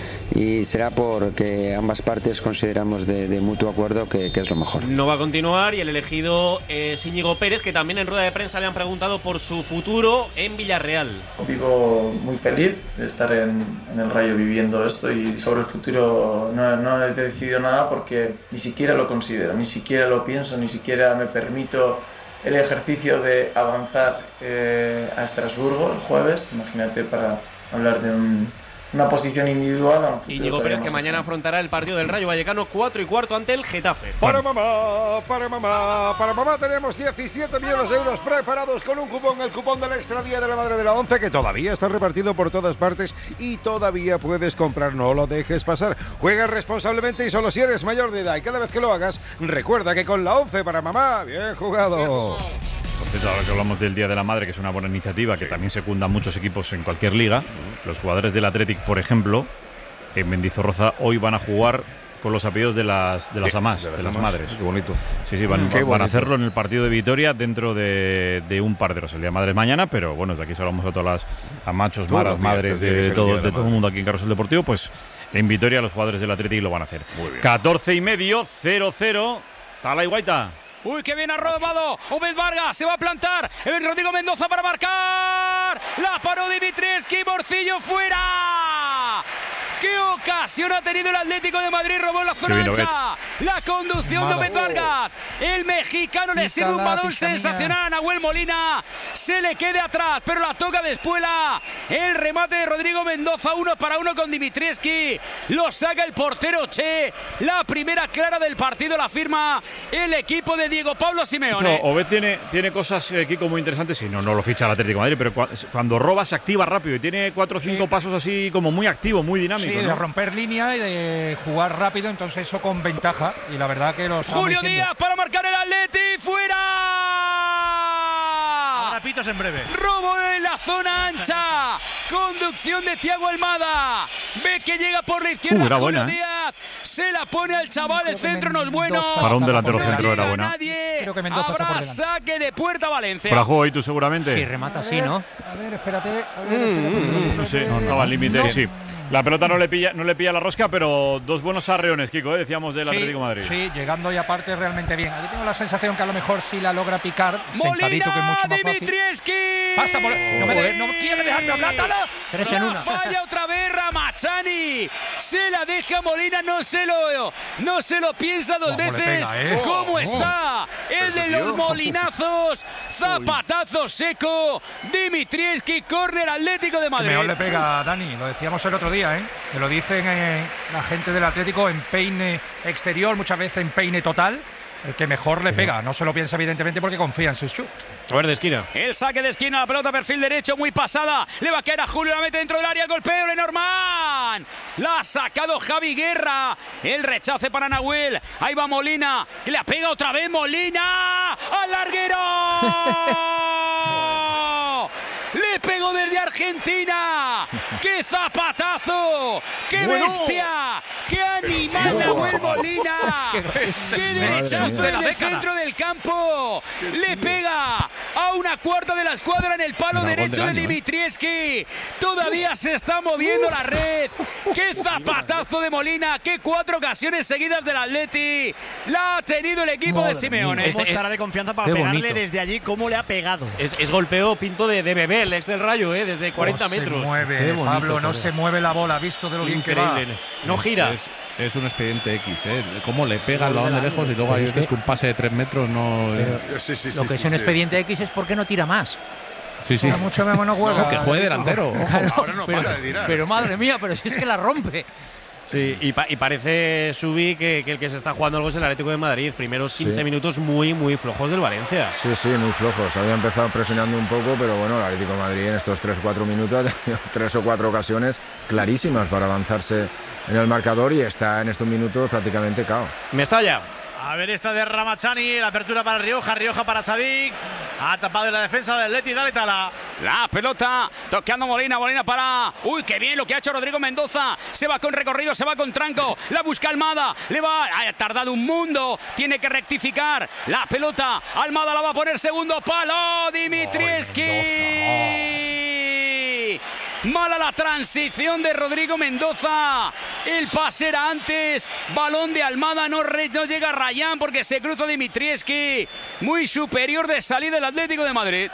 y será porque ambas partes consideramos de, de mutuo acuerdo que, que es lo mejor. No va a continuar y el elegido es Íñigo Pérez, que también en rueda de prensa le han preguntado por su futuro en Villarreal. Vivo muy feliz de estar en, en el Rayo viviendo esto y sobre el futuro no, no he decidido nada porque ni siquiera lo considero, ni siquiera lo pienso, ni siquiera me permito el ejercicio de avanzar eh, a Estrasburgo el jueves. Imagínate, para hablar de un, una posición individual. A un Íñigo Pérez, que mañana afrontará el partido del Rayo Vallecano cuatro y cuarto ante el Getafe. Para mamá, para mamá, para mamá tenemos diecisiete millones de euros preparados con un cupón, el cupón del Extra Día de la Madre de la Once, que todavía está repartido por todas partes y todavía puedes comprar. No lo dejes pasar. Juega responsablemente y solo si eres mayor de edad. Y cada vez que lo hagas, recuerda que con la Once para mamá, bien jugado. Por cierto, ahora que hablamos del Día de la Madre, que es una buena iniciativa, que también secundan muchos equipos en cualquier liga, los jugadores del Athletic, por ejemplo, en Mendizorroza hoy van a jugar con los apellidos de las de las amás, de las, de las madres. Qué bonito. Sí, sí, van, van a hacerlo en el partido de Vitoria dentro de, de un par de horas. El Día de Madres mañana, pero bueno, desde aquí saludamos a todas las a machos, maras, madres, de, todo, de todo el mundo aquí en Carrusel Deportivo, pues en Vitoria los jugadores del Athletic lo van a hacer. Muy bien. catorce y medio, cero cero. Tala y Guaita. Uy, qué bien ha robado Obed Vargas, se va a plantar el Rodrigo Mendoza para marcar. La paró Dimitrievski, Morcillo fuera. ¡Qué ocasión ha tenido el Atlético de Madrid! Robó en la zona ancha. La conducción de Obed Vargas. El mexicano le sirve un balón sensacional a Nahuel Molina. Se le queda atrás, pero la toca de Espuela. El remate de Rodrigo Mendoza, uno para uno con Dimitrievski. Lo saca el portero Che. La primera clara del partido la firma el equipo de Diego Pablo Simeone. No, Obed tiene, tiene cosas, eh, Kiko, muy interesantes. Si no, no lo ficha el Atlético de Madrid, pero cu cuando roba se activa rápido y tiene cuatro o cinco sí. pasos así como muy activo, muy dinámico. Sí, ¿no? de romper línea y de jugar rápido, entonces eso con ventaja. Y la verdad que los Julio Díaz para marcar el Atleti, fuera. Ahora pitos en breve. Robo en la zona ancha. Conducción de Thiago Almada. Ve que llega por la izquierda. Uh, era Julio buena, Díaz. ¿eh? Se la pone al chaval. El centro no es bueno. Para un delantero no centro era buena. Nadie. Creo que Mendoza Habrá está por delante. saque de puerta Valencia. Para juego y tú seguramente. Sí, remata así, ¿no? A ver, espérate. A ver, Mm, espérate, mm, no sé, no estaba al límite. No. Sí. La pelota no le pilla, no le pilla la rosca, pero dos buenos arreones, Kiko, ¿eh? Decíamos del Sí, Atlético de Madrid. Sí, llegando y aparte realmente bien. Yo tengo la sensación que a lo mejor sí la logra picar, sentadito, que es mucho más fácil. Dimitrievski. Pasa por... No, me de... no quiere dejarme hablar, Tala. Tres en La una. falla otra vez Ramachani. Se la deja Molina, no se lo, no se lo piensa dos ¿Cómo le veces. pega, eh? ¿Cómo Oh, está? El de los molinazos. Zapatazo seco. Dimitrievski, córner Atlético de Que Madrid. mejor le pega, Dani. Lo decíamos el otro día, ¿eh? Que lo dicen eh, la gente del Atlético en peine exterior, muchas veces en peine total. El que mejor le pega. No se lo piensa, evidentemente, porque confía en su shoot. A ver, de esquina. El saque de esquina, la pelota perfil derecho, muy pasada. Le va a caer a Julio, la mete dentro del área. Golpeo Lenormand. La ha sacado Javi Guerra. El rechace para Nahuel. Ahí va Molina. Que le pega otra vez Molina. ¡Al larguero! Le pegó desde Argentina. ¡Qué zapatazo! ¡Qué Bueno. bestia! ¡Qué animal Nahuel Molina! ¡Qué derechazo en el centro del campo! Le pega a una cuarta de la escuadra en el palo Una gol derecho del de año, ¿eh? Dimitrievski. Todavía se está moviendo la red. ¡Qué zapatazo de Molina! ¡Qué cuatro ocasiones seguidas del Atleti! La ha tenido el equipo de Simeone. ¿Cómo estará de confianza para Qué pegarle bonito. desde allí? ¿Cómo le ha pegado? Es, es golpeo pinto de, de bebé, el ex del Rayo, ¿eh? Desde cuarenta No metros. se mueve, Qué bonito Pablo, no todo. se mueve la bola, visto de lo bien que va. Increíble. No gira. Es, es un expediente X, ¿eh? Cómo le pega el balón de lejos y luego hay Es veces que- que un pase de tres metros no. Pero Sí, sí, sí, lo que sí, es un sí. expediente X es porque no tira más. Sí, sí. Como mucho menos no juega. No, que juegue delantero. Ojo. Claro, Ahora no pero, para de tirar. pero madre mía, pero si es que la rompe. Sí, y, pa y parece, Subi, que, que el que se está jugando algo es el Atlético de Madrid. Primeros quince Sí. minutos muy, muy flojos del Valencia. Sí, sí, muy flojos. Había empezado presionando un poco, pero bueno, el Atlético de Madrid en estos tres o cuatro minutos ha tenido tres o cuatro ocasiones clarísimas para avanzarse en el marcador y está en estos minutos prácticamente cao. Mestalla. A ver esta de Ramachani, la apertura para Rioja, Rioja para Sadik. Ha tapado en la defensa del Atleti, dale Tala. La pelota, toqueando Molina, Molina para... Uy, qué bien lo que ha hecho Rodrigo Mendoza. Se va con recorrido, se va con tranco. La busca Almada, le va... Ha tardado un mundo, tiene que rectificar. La pelota, Almada la va a poner segundo palo. Dimitrievski. Mala la transición de Rodrigo Mendoza. El pase era antes. Balón de Almada. No, re, no llega a Rayán porque se cruza Dimitrievski. Muy superior de salida del Atlético de Madrid.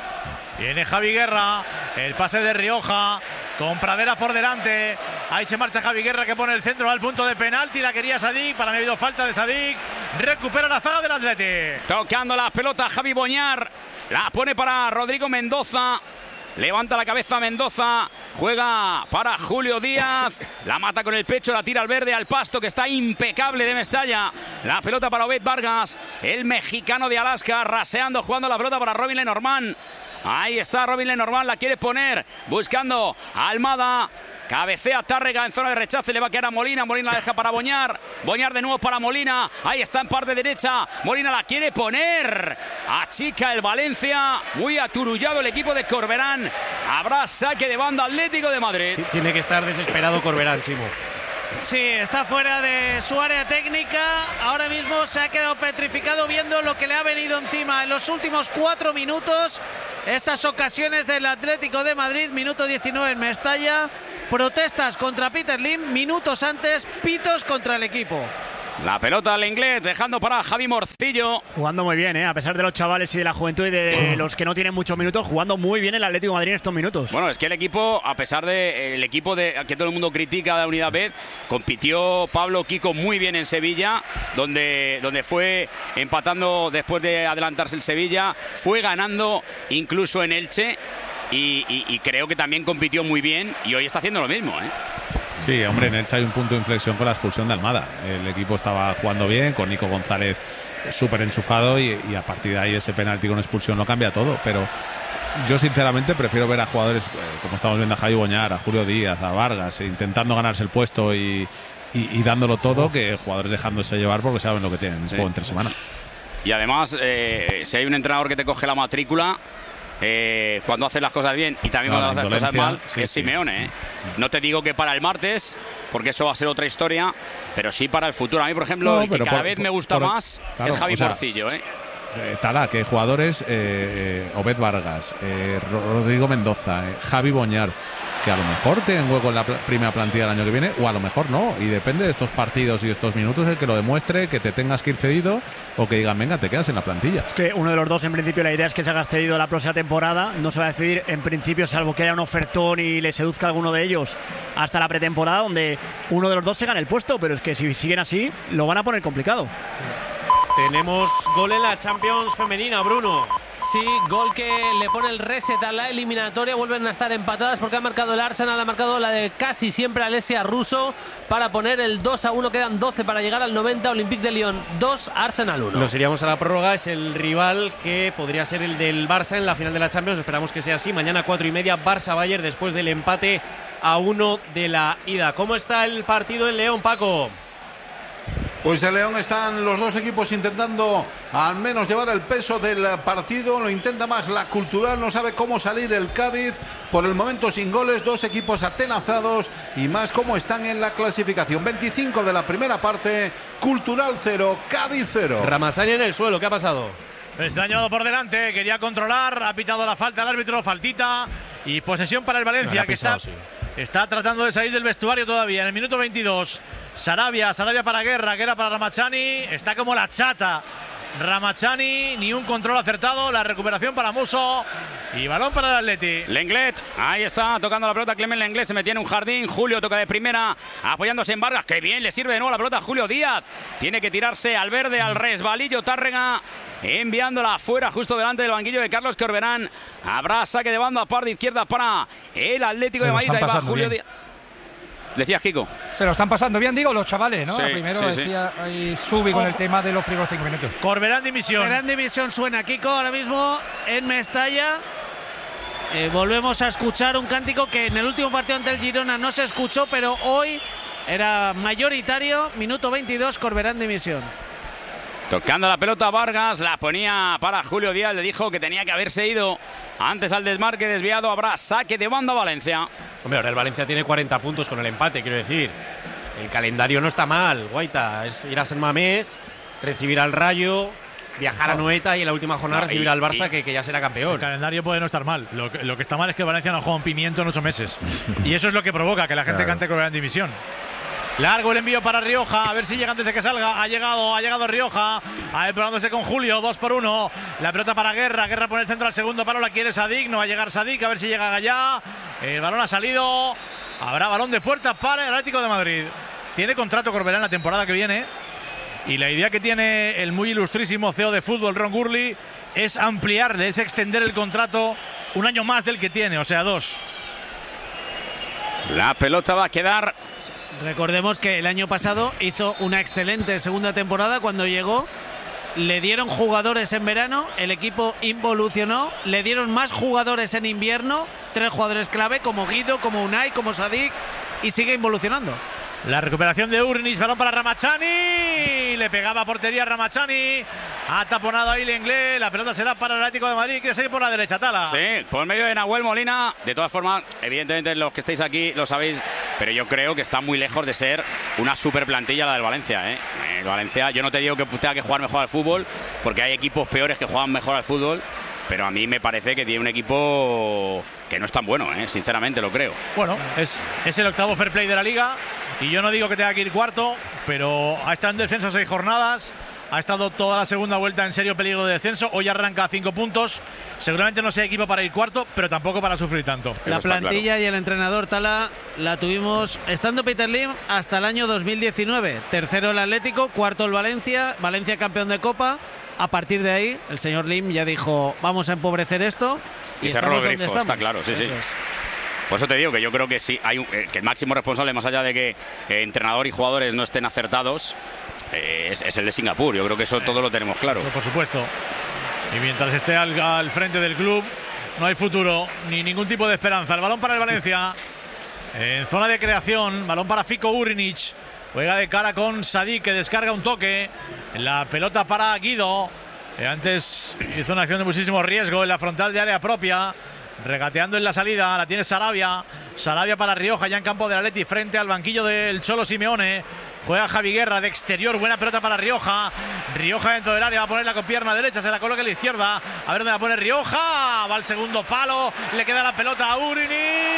Viene Javi Guerra. El pase de Rioja. Con Pradera por delante. Ahí se marcha Javi Guerra que pone el centro al punto de penalti. La quería Sadik. Para mí ha habido falta de Sadik. Recupera la zaga del Atleti. Tocando la pelota Javi Boñar. La pone para Rodrigo Mendoza. Levanta la cabeza Mendoza, juega para Julio Díaz, la mata con el pecho, la tira al verde, al pasto, que está impecable de Mestalla. La pelota para Obed Vargas, el mexicano de Alaska, raseando, jugando la pelota para Robin Lenormand. Ahí está Robin Lenormand, la quiere poner, buscando a Almada. Cabecea Tárrega en zona de rechace, le va a quedar a Molina, Molina la deja para Boñar, Boñar de nuevo para Molina, ahí está en parte derecha, Molina la quiere poner, achica el Valencia, muy aturullado el equipo de Corberán, habrá saque de banda Atlético de Madrid. Tiene que estar desesperado Corberán, Chimo. Sí, está fuera de su área técnica, ahora mismo se ha quedado petrificado viendo lo que le ha venido encima en los últimos cuatro minutos, esas ocasiones del Atlético de Madrid, minuto diecinueve en Mestalla. Protestas contra Peter Lim, minutos antes, pitos contra el equipo. La pelota al inglés, dejando para Javi Morcillo. Jugando muy bien, ¿eh? A pesar de los chavales y de la juventud y de los que no tienen muchos minutos, jugando muy bien el Atlético de Madrid en estos minutos. Bueno, es que el equipo, a pesar de el equipo de que todo el mundo critica de la Unidad B, compitió Pablo Kiko muy bien en Sevilla, donde, donde fue empatando después de adelantarse el Sevilla, fue ganando incluso en Elche. Y, y, y creo que también compitió muy bien y hoy está haciendo lo mismo, ¿eh? Sí, hombre, en Elche hay un punto de inflexión con la expulsión de Almada. El equipo estaba jugando bien, con Nico González súper enchufado y, y a partir de ahí ese penalti con expulsión lo cambia todo. Pero yo sinceramente prefiero ver a jugadores eh, como estamos viendo a Javi Boñar, a Julio Díaz, a Vargas, eh, intentando ganarse el puesto y, y, y dándolo todo, que jugadores dejándose llevar porque saben lo que tienen. Es Sí. juego entre semana. Y además, eh, si hay un entrenador que te coge la matrícula, eh, cuando haces las cosas bien y también No, cuando la haces las cosas mal, indolencia, sí, es sí. Simeone. ¿eh? No te digo que para el martes, porque eso va a ser otra historia, pero sí para el futuro. A mí, por ejemplo, No, el que pero cada por- vez me por- gusta por- más claro, es Javi o sea, Morcillo. ¿eh? Eh, Tala, que jugadores, eh, eh, Obed Vargas, eh, Rodrigo Mendoza, eh, Javi Boñar, que a lo mejor tienen hueco en la pl- primera plantilla el año que viene, o a lo mejor no, y depende de estos partidos y de estos minutos el que lo demuestre, que te tengas que ir cedido o que digan, venga, te quedas en la plantilla. Es que uno de los dos, en principio, la idea es que se haga cedido la próxima temporada. No se va a decidir, en principio, salvo que haya un ofertón y le seduzca a alguno de ellos hasta la pretemporada, donde uno de los dos se gane el puesto. Pero es que si siguen así, lo van a poner complicado. Tenemos gol en la Champions femenina, Bruno. Sí, gol que le pone el reset a la eliminatoria. Vuelven a estar empatadas porque ha marcado el Arsenal, ha marcado la de casi siempre Alessia Russo para poner el dos a uno. Quedan doce para llegar al noventa. Olympique de Lyon dos, Arsenal uno. Nos iríamos a la prórroga. Es el rival que podría ser el del Barça en la final de la Champions. Esperamos que sea así. Mañana cuatro y media, Barça-Bayern, después del empate a uno de la ida. ¿Cómo está el partido en León, Paco? Pues en León están los dos equipos intentando al menos llevar el peso del partido. Lo intenta más la Cultural, no sabe cómo salir el Cádiz. Por el momento sin goles, dos equipos atenazados y más cómo están en la clasificación. veinticinco de la primera parte, Cultural cero, Cádiz cero. Ramazani en el suelo, ¿qué ha pasado? Se han llevado por delante, quería controlar, ha pitado la falta al árbitro, faltita y posesión para el Valencia, No, que pisado, está, sí. está tratando de salir del vestuario todavía. En el minuto veintidós, Sarabia, Sarabia para Guerra, Guerra para Ramachani, está como la chata. Ramachani, ni un control acertado, la recuperación para Musso y balón para el Atleti. Lenglet, ahí está, tocando la pelota Clement Lenglet, se metía en un jardín. Julio toca de primera, apoyándose en Vargas, que bien, le sirve de nuevo la pelota a Julio Díaz. Tiene que tirarse al verde, al resbalillo Tárrega, enviándola afuera, justo delante del banquillo de Carlos Corberán. Habrá saque de banda, par de izquierda para el Atlético de Madrid. Ahí va Julio Díaz. Decías, Kiko. Se lo están pasando bien, digo, los chavales, ¿no? Sí, Primero sí, decía ahí Subi con el tema de los primeros cinco minutos. Corberán dimisión. Corberán dimisión suena, Kiko, ahora mismo en Mestalla. Eh, volvemos a escuchar un cántico que en el último partido ante el Girona no se escuchó, pero hoy era mayoritario. Minuto veintidós, Corberán dimisión. Tocando la pelota Vargas, la ponía para Julio Díaz, le dijo que tenía que haberse ido antes al desmarque desviado. Habrá saque de banda Valencia. Hombre, ahora el Valencia tiene cuarenta puntos con el empate, quiero decir. El calendario no está mal, Guaita. Es ir a San Mamés, recibir al Rayo, viajar a Noeta y en la última jornada No, recibir y- al Barça, y- que, que ya será campeón. El calendario puede no estar mal. Lo que, lo que está mal es que Valencia no juega un pimiento en ocho meses. Y eso es lo que provoca que la gente Claro. cante Corberán dimisión. Largo el envío para Rioja, a ver si llega antes de que salga. Ha llegado, ha llegado Rioja, ahí probándose con Julio, dos por uno. La pelota para Guerra, Guerra pone el centro al segundo palo, la quiere Sadik, no va a llegar Sadik, a ver si llega Gallá. El balón ha salido, habrá balón de puerta para el Atlético de Madrid. Tiene contrato Corberán la temporada que viene. Y la idea que tiene el muy ilustrísimo C E O de fútbol, Ron Gurley, es ampliarle, es extender el contrato un año más del que tiene, o sea, dos. La pelota va a quedar. Recordemos que el año pasado hizo una excelente segunda temporada cuando llegó. Le dieron jugadores en verano, el equipo involucionó, le dieron más jugadores en invierno, tres jugadores clave como Guido, como Unai, como Sadik, y sigue involucionando. La recuperación de Urnis, balón para Ramachani, le pegaba a portería Ramachani, ha taponado ahí Lenglet, la pelota será para el Atlético de Madrid, quiere salir por la derecha, Tala. Sí, por medio de Nahuel Molina. De todas formas, evidentemente los que estáis aquí lo sabéis, pero yo creo que está muy lejos de ser una super plantilla la del Valencia. ¿eh? El Valencia, yo no te digo que tenga que jugar mejor al fútbol, porque hay equipos peores que juegan mejor al fútbol, pero a mí me parece que tiene un equipo que no es tan bueno, ¿eh? Sinceramente lo creo. Bueno, es, es el octavo fair play de la liga y yo no digo que tenga que ir cuarto, pero ha estado en descenso seis jornadas, ha estado toda la segunda vuelta en serio peligro de descenso, hoy arranca a cinco puntos, seguramente no sea equipo para ir cuarto, pero tampoco para sufrir tanto. La plantilla y el entrenador Tala la tuvimos estando Peter Lim hasta el año dos mil diecinueve. Tercero el Atlético, cuarto el Valencia, Valencia campeón de Copa. A partir de ahí, el señor Lim ya dijo, vamos a empobrecer esto. Y, Y cerró estamos los donde grifos, estamos. está claro, sí, Eso sí. es. Por eso te digo que yo creo que sí hay un, eh, que el máximo responsable, más allá de que eh, entrenador y jugadores no estén acertados, eh, es, es el de Singapur. Yo creo que eso todo lo tenemos claro. Por supuesto. Y mientras esté al, al frente del club, no hay futuro ni ningún tipo de esperanza. El balón para el Valencia. En zona de creación, balón para Fico Urinic. Juega de cara con Sadik, que descarga un toque. La pelota para Guido. Que antes hizo una acción de muchísimo riesgo en la frontal de área propia. Regateando en la salida, la tiene Sarabia. Sarabia para Rioja, ya en campo del Atleti, frente al banquillo del Cholo Simeone. Juega Javi Guerra de exterior, buena pelota para Rioja. Rioja dentro del área, va a ponerla con pierna derecha, se la coloca a la izquierda. A ver dónde la pone Rioja. Va al segundo palo, le queda la pelota a Urinic.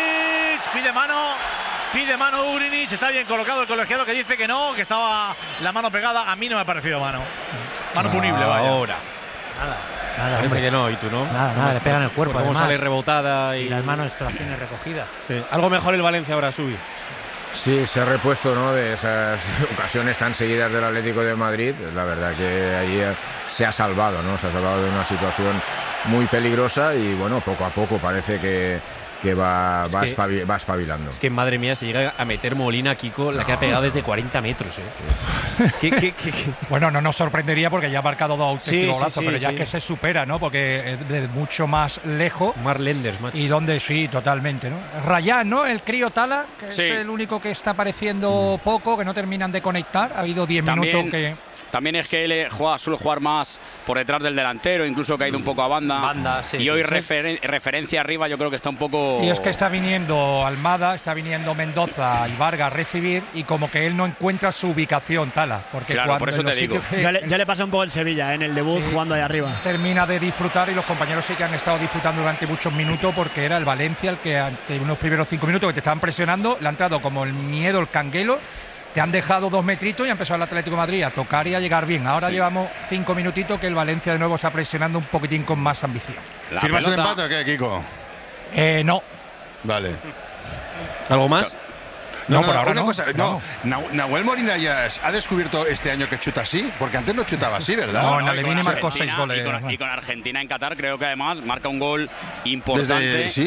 Pide mano, pide mano Urinic. Está bien colocado el colegiado que dice que no, que estaba la mano pegada. A mí no me ha parecido mano. Mano punible, vaya. Ahora. Nada, Parece hombre. que no, y tú no. Nada, nada, le pegan el cuerpo. Cómo además. sale rebotada y, Y las manos las tiene recogidas. Sí. Algo mejor el Valencia ahora, Subi. Sí, se ha repuesto, ¿no?, de esas ocasiones tan seguidas del Atlético de Madrid. La verdad que allí se ha salvado, ¿no? Se ha salvado de una situación muy peligrosa y bueno, poco a poco parece que, que va, Es va, que- espabi- va espabilando. Es que madre mía, se llega a meter Molina, Kiko, la que ha pegado desde cuarenta metros. ¿eh? ¿Qué, qué, qué, qué? Bueno, no nos sorprendería porque ya ha marcado dos auténticos Sí, sí, golazos, sí, pero ya sí. que se supera, ¿no? Porque es de mucho más lejos. Mar Lenders, macho. Y donde sí, totalmente, ¿no? Rayán, ¿no? El crío Tala, que Sí. es el único que está apareciendo poco, que no terminan de conectar. Ha habido diez También- minutos que... También es que él eh, juega, suele jugar más por detrás del delantero, incluso que ha ido un poco a banda. Banda, sí, y sí, hoy sí. referen- referencia arriba, yo creo que está un poco. Y es que está viniendo Almada, está viniendo Mendoza y Vargas a recibir y como que él no encuentra su ubicación, Tala. Porque Claro, cuando por eso en los te digo. sitios que Ya le, ya le pasa un poco en Sevilla, en el debut, Sí. jugando ahí arriba. termina de disfrutar y los compañeros sí que han estado disfrutando durante muchos minutos porque era el Valencia el que ante unos primeros cinco minutos que te estaban presionando, le ha entrado como el miedo, el canguelo, te han dejado dos metritos y ha empezado el Atlético de Madrid a tocar y a llegar bien. Ahora Sí. llevamos cinco minutitos que el Valencia de nuevo está presionando un poquitín con más ambición. La ¿Firmas un pelota- empate o qué, Kiko? Eh, no, Vale. ¿Algo más? No, por ahora una no, cosa, no. Nahu- Nahuel Molina ya es- ha descubierto este año que chuta así, porque antes no chutaba así, ¿verdad? No, en y con Alevín marcó Argentina- seis goles. Y con, y con Argentina en Qatar creo que además marca un gol importante. Desde, ¿sí?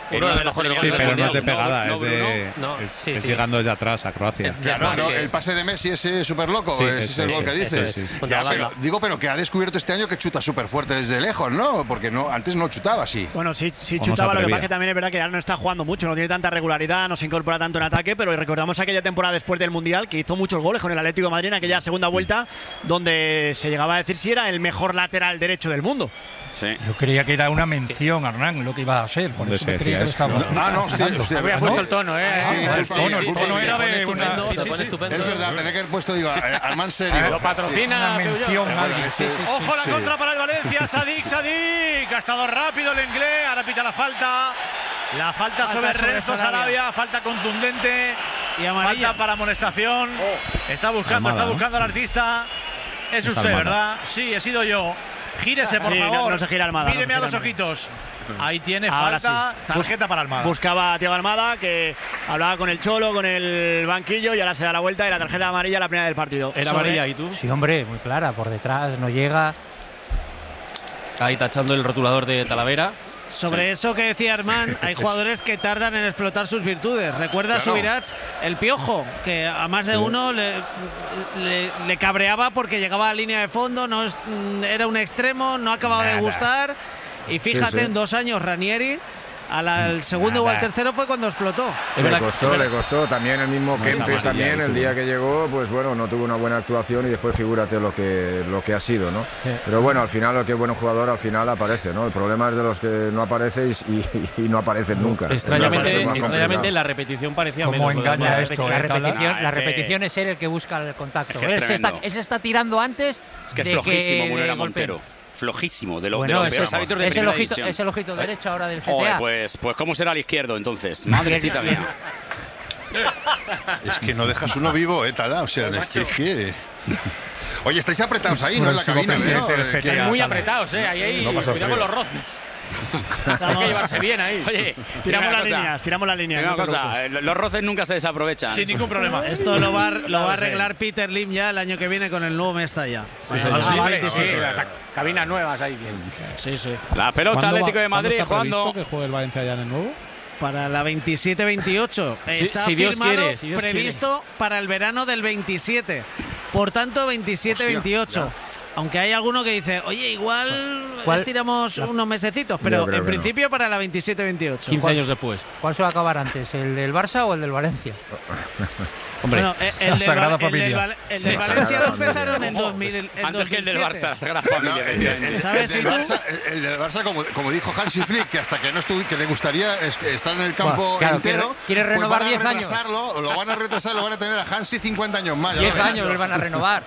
en una de las Sí, eliminatorias pero del no es de Mundial. pegada, No, es, Bruno, de, no. es, Sí, es sí. llegando desde atrás a Croacia. Claro, no, el pase de Messi ese súper loco, Sí, ese es ese, el gol ese, que dices. ese, sí. Ya, pero, digo, pero que ha descubierto este año que chuta súper fuerte desde lejos, ¿no? Porque no, antes no chutaba así. Bueno, sí, sí O no se chutaba, lo que atrevía. pasa es que también es verdad que ahora no está jugando mucho, no tiene tanta regularidad, no se incorpora tanto en ataque, pero recordamos aquella temporada después del Mundial que hizo muchos goles con el Atlético de Madrid en aquella segunda vuelta, donde se llegaba a decir si era el mejor lateral derecho del mundo. Sí. Yo creía que era una mención, Hernán, lo que iba a ser. Por eso me creía que lo estábamos. Ah, no, usted, usted Había ¿no? puesto el tono, ¿eh? Sí, Ah, el sí, tono, sí, el sí, tono sí, era se de pone una- estupendo, sí, se sí, pone sí. estupendo. Es verdad, tenía que haber puesto, digo, Armán serio. Lo patrocina Una Peugeot. mención, alguien, sí, sí, sí. Ojo la Sí. contra para el Valencia. Sadik, Sadik. Ha estado rápido el inglés. Ahora pita la falta. La falta, Falta sobre sobre Renzo Sarabia. Sarabia. Falta contundente. Y amarilla. Falta para amonestación. Está buscando, Almada, está ¿no? buscando al artista. Es, Es usted, Almada. ¿verdad? Sí, he sido yo. Gírese, por Sí, no- favor. no se gira Almada, no se Míreme gira a los Almada. ojitos. Ahí tiene Ahora falta. sí. Tarjeta para Almada. Buscaba a Thiago Almada, que hablaba con el Cholo, con el banquillo, y ahora se da la vuelta y la tarjeta amarilla la primera del partido. Era Sobre- amarilla, ¿y tú? Sí, hombre, muy clara, por detrás, no llega. Ahí tachando el rotulador de Talavera. Sobre eso que decía Armán, hay jugadores que tardan en explotar sus virtudes. Recuerda a Claro. Subirats, el Piojo, que a más de Sí. uno le, le- le cabreaba porque llegaba a línea de fondo, no es- mm, era un extremo, no acababa de Nada. gustar. Y fíjate, Sí, sí. en dos años Ranieri, al, al segundo o al Nada. tercero fue cuando explotó. Le costó, le costó. También el mismo No, Kempes, esa también amarilla, el y día tú. que llegó, pues bueno, no tuvo una buena actuación y después figúrate lo que, lo que ha sido, ¿no? Pero bueno, al final, el que es buen jugador, al final aparece, ¿no? El problema es de los que no aparecen y, y- y no aparecen nunca. Extrañamente, Es lo más extrañamente complicado. la repetición parecía ¿Cómo menos. engaña lo de- esto, la eh, Tala? repetición, Ah, la es que- repetición es él el que busca el contacto. Es que es él, se está, tremendo. él se está tirando antes. Es que es de flojísimo que Munera golpeen. Montero. Flojísimo, de, lo, de Bueno, los es, peores árbitros de es el primera ojito, división. es el ojito derecho ahora del G T Joder, A. pues, pues cómo será el izquierdo entonces. Madrecita mía. Es que no dejas uno vivo, ¿eh, Tala? O sea, es que, es que- Oye, estáis apretados ahí, ¿no? En la cabina, ¿no? Eh, que- Muy apretados, ¿eh? Ahí, ahí No pasa cuidado con frío. los roces. Hay que llevarse bien ahí. Oye, Tiramos primera las cosa, líneas, tiramos las líneas. primera no te cosa, preocupes. eh, los roces nunca se desaprovechan. Sin ningún problema. Esto lo va, a- lo va a arreglar Peter Lim ya el año que viene con el nuevo Mestalla. Ah, vale, sí, las cabinas nuevas ahí bien. Sí, sí. La pelota ¿Cuándo Atlético va- de cuándo Madrid está jugando. previsto que juegue el Valencia ya en el nuevo? Para la veintisiete veintiocho. Si- Está si Dios firmado, quiere, si Dios previsto para el verano del veintisiete. Por tanto, veintisiete veintiocho. Aunque hay alguno que dice, oye, igual ¿Cuál? estiramos La- unos mesecitos, pero Yo creo en que no. principio para la veintisiete veintiocho. ¿Cuál- después. ¿Cuál se va a acabar antes, el del Barça o el del Valencia? Hombre, Bueno, eh, el, la del Sagrada Val- el del Familia. Val- el Sí, del la Valencia Sagrada lo empezaron en Familia. dos mil. En Antes que el del dos mil siete. Barça, la Sagrada Familia. No, el, efectivamente. el- ¿Sabes? el ¿Y del tú? Barça, el- el del Barça, como, como dijo Hansi Flick, que hasta que no estuvo, que le gustaría es- estar en el campo Buah, claro, entero, quiere- quiere pues renovar van a diez años. retrasarlo, lo van a retrasar, lo van a tener a Hansi cincuenta años más. ya diez lo verás. años les van a renovar.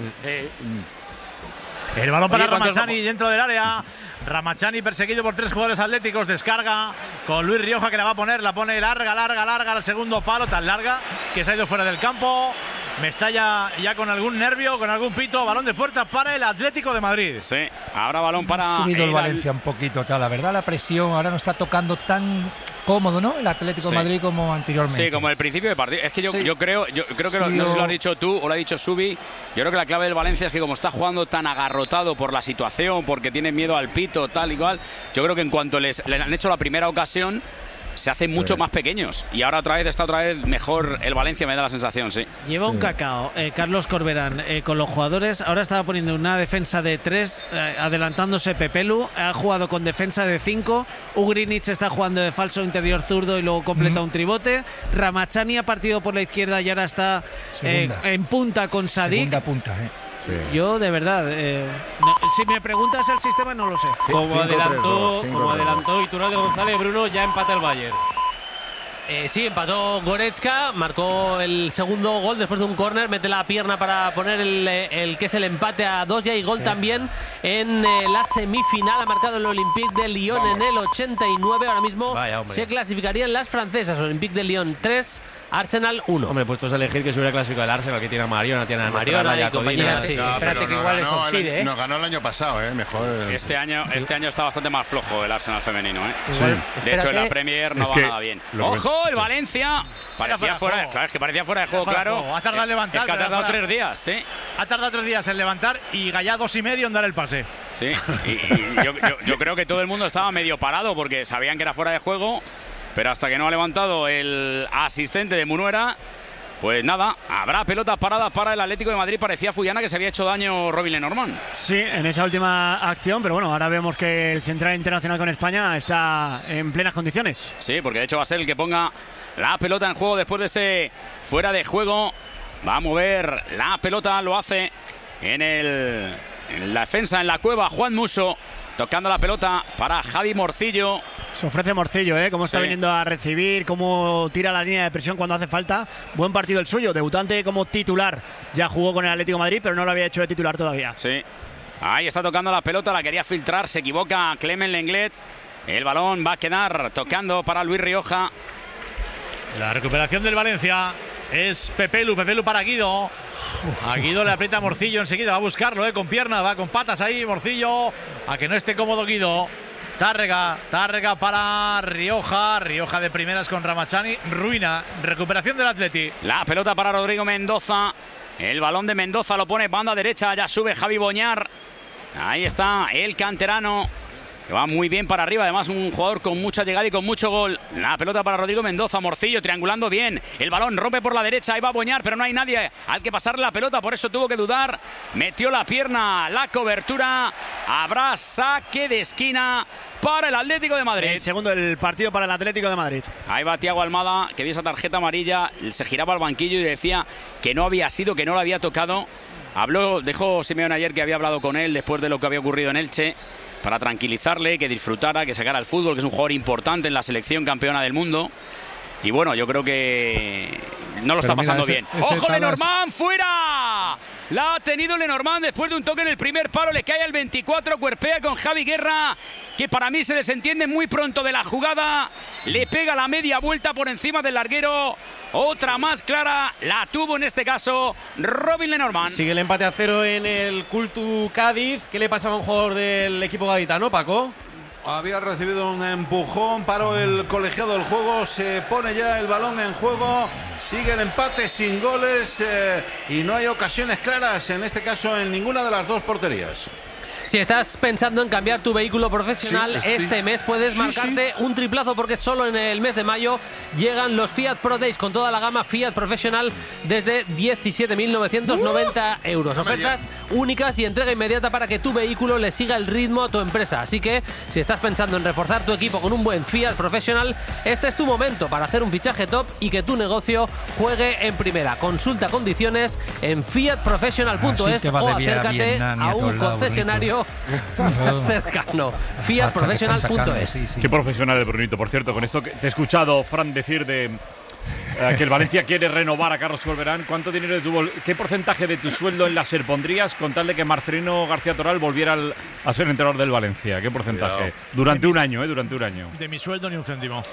El balón para Oye, ¿cuántos Ramachani dentro del área. Ramachani perseguido por tres jugadores atléticos. Descarga con Luis Rioja que la va a poner. La pone larga, larga, larga al segundo palo. Tan larga que se ha ido fuera del campo. Mestalla ya con algún nervio, con algún pito. Balón de puerta para el Atlético de Madrid. Sí, ahora balón para. Ha subido el el- Valencia un poquito, tal. La verdad, la presión ahora no está tocando tan cómodo, ¿no? El Atlético Sí. de Madrid como anteriormente. Sí, como el principio de partido. Es que yo, Sí. yo creo, yo creo que lo- Sí, no sé si yo- lo has dicho tú o lo ha dicho Subi. Yo creo que la clave del Valencia es que como está jugando tan agarrotado por la situación, porque tiene miedo al pito, tal y cual, yo creo que en cuanto les, le han hecho la primera ocasión, se hacen mucho más pequeños. Y ahora otra vez está otra vez mejor el Valencia, me da la sensación, sí. Lleva un cacao, eh, Carlos Corberán, eh, con los jugadores. Ahora estaba poniendo una defensa de tres, eh, adelantándose Pepelu. Ha jugado con defensa de cinco. Ugrinic está jugando de falso interior zurdo y luego completa un tribote. Ramachani ha partido por la izquierda y ahora está eh, Segunda. en punta con Sadik. Segunda punta, ¿eh? Yo, de verdad, eh, no- si me preguntas el sistema, no lo sé. Como adelantó, cinco, como tres, dos. adelantó Iturralde González, Bruno, ya empata el Bayern. Eh, sí, empató Goretzka, marcó el segundo gol después de un córner, mete la pierna para poner el, eh, el que es el empate a dos, ya hay gol también en eh, la semifinal, ha marcado el Olympique de Lyon en el ochenta y nueve, ahora mismo Vaya, hombre. se clasificarían las francesas, Olympique de Lyon tres, Arsenal uno. Hombre, puestos a elegir que se hubiera clasificado el Arsenal, que tiene a Mariona, tiene a Mariona Mariona, y a compañía, Codina. sí. No, Espérate pero que nos igual es ganó el- offside, ¿eh? Nos ganó el año pasado, ¿eh? Mejor. Sí, Este año, este año está bastante más flojo el Arsenal femenino, ¿eh? Igual, De hecho, en espérate. la Premier no Es va que nada bien. lo que- ¡Ojo! El Valencia parecía fuera de fuera, juego. claro, es que parecía fuera de juego, fuera de claro. juego. Ha tardado en levantar, Es que ha pero tardado fuera- tres días, sí. Ha tardado tres días en levantar y Gallá dos y medio en dar el pase. Sí, y, y yo, yo- yo creo que todo el mundo estaba medio parado porque sabían que era fuera de juego pero hasta que no ha levantado el asistente de Munuera, pues nada, habrá pelotas paradas para el Atlético de Madrid. Parecía Fullana que se había hecho daño Robin Lenormand. Sí, en esa última acción, pero bueno, ahora vemos que el central internacional con España está en plenas condiciones. Sí, porque de hecho va a ser el que ponga la pelota en juego después de ese fuera de juego. Va a mover la pelota, lo hace en, el, en la defensa, en la cueva, Juan Musso, tocando la pelota para Javi Morcillo. Se ofrece Morcillo, ¿eh? Cómo está sí. viniendo a recibir, cómo tira la línea de presión cuando hace falta. Buen partido el suyo, debutante como titular. Ya jugó con el Atlético de Madrid, pero no lo había hecho de titular todavía. Sí, ahí está tocando la pelota, la quería filtrar, se equivoca Clement Lenglet. El balón va a quedar tocando para Luis Rioja. La recuperación del Valencia es Pepelu, Pepelu para Guido. A Guido le aprieta Morcillo enseguida, va a buscarlo, ¿eh? Con pierna, va con patas ahí Morcillo, a que no esté cómodo Guido. Tárrega, Tárrega para Rioja, Rioja de primeras con Ramachani, ruina, recuperación del Atleti. La pelota para Rodrigo Mendoza, el balón de Mendoza lo pone banda derecha, ya sube Javi Boñar. Ahí está el canterano, que va muy bien para arriba, además un jugador con mucha llegada y con mucho gol. La pelota para Rodrigo Mendoza, Morcillo triangulando bien, el balón rompe por la derecha, ahí va a Boñar, pero no hay nadie al que pasarle la pelota, por eso tuvo que dudar, metió la pierna, la cobertura, habrá saque de esquina para el Atlético de Madrid. El segundo del partido para el Atlético de Madrid. Ahí va Thiago Almada, que vio esa tarjeta amarilla, se giraba al banquillo y decía que no había sido, que no lo había tocado. Habló, dejó Simeone ayer que había hablado con él después de lo que había ocurrido en Elche, para tranquilizarle, que disfrutara, que sacara el fútbol, que es un jugador importante en la selección campeona del mundo. Y bueno, yo creo que no lo Pero está mira, pasando ese, bien. Ese ¡Ojo, Lenormand! ¡Fuera! La ha tenido Lenormand después de un toque en el primer palo. Le cae al veinticuatro, cuerpea con Javi Guerra, que para mí se desentiende muy pronto de la jugada. Le pega la media vuelta por encima del larguero. Otra más clara la tuvo en este caso Robin Lenormand. Sigue el empate a cero en el Cultu Cádiz. ¿Qué le pasaba a un jugador del equipo gaditano, Paco? Había recibido un empujón, paró el colegiado del juego, se pone ya el balón en juego, sigue el empate sin goles eh, y no hay ocasiones claras, en este caso en ninguna de las dos porterías. Si estás pensando en cambiar tu vehículo profesional, sí, este mes puedes sí, marcarte sí. un triplazo, porque solo en el mes de mayo llegan los Fiat Pro Days con toda la gama Fiat Professional desde diecisiete mil novecientos noventa uh, euros. Ofertas únicas y entrega inmediata para que tu vehículo le siga el ritmo a tu empresa. Así que si estás pensando en reforzar tu equipo con un buen Fiat Professional, este es tu momento para hacer un fichaje top y que tu negocio juegue en primera. Consulta condiciones en fiat professional punto es o acércate a un concesionario más cercano. fiat professional punto es. Sí, sí. Qué profesional el Brunito, por cierto. Con esto que te he escuchado, Fran, decir de eh, que el Valencia quiere renovar a Carlos Corberán. ¿Cuánto dinero de tu, qué porcentaje de tu sueldo en la SER pondrías con tal de que Marcelino García Toral volviera al, a ser entrenador del Valencia? ¿Qué porcentaje? Cuidado. Durante un año, ¿eh? Durante un año. De mi sueldo ni un céntimo.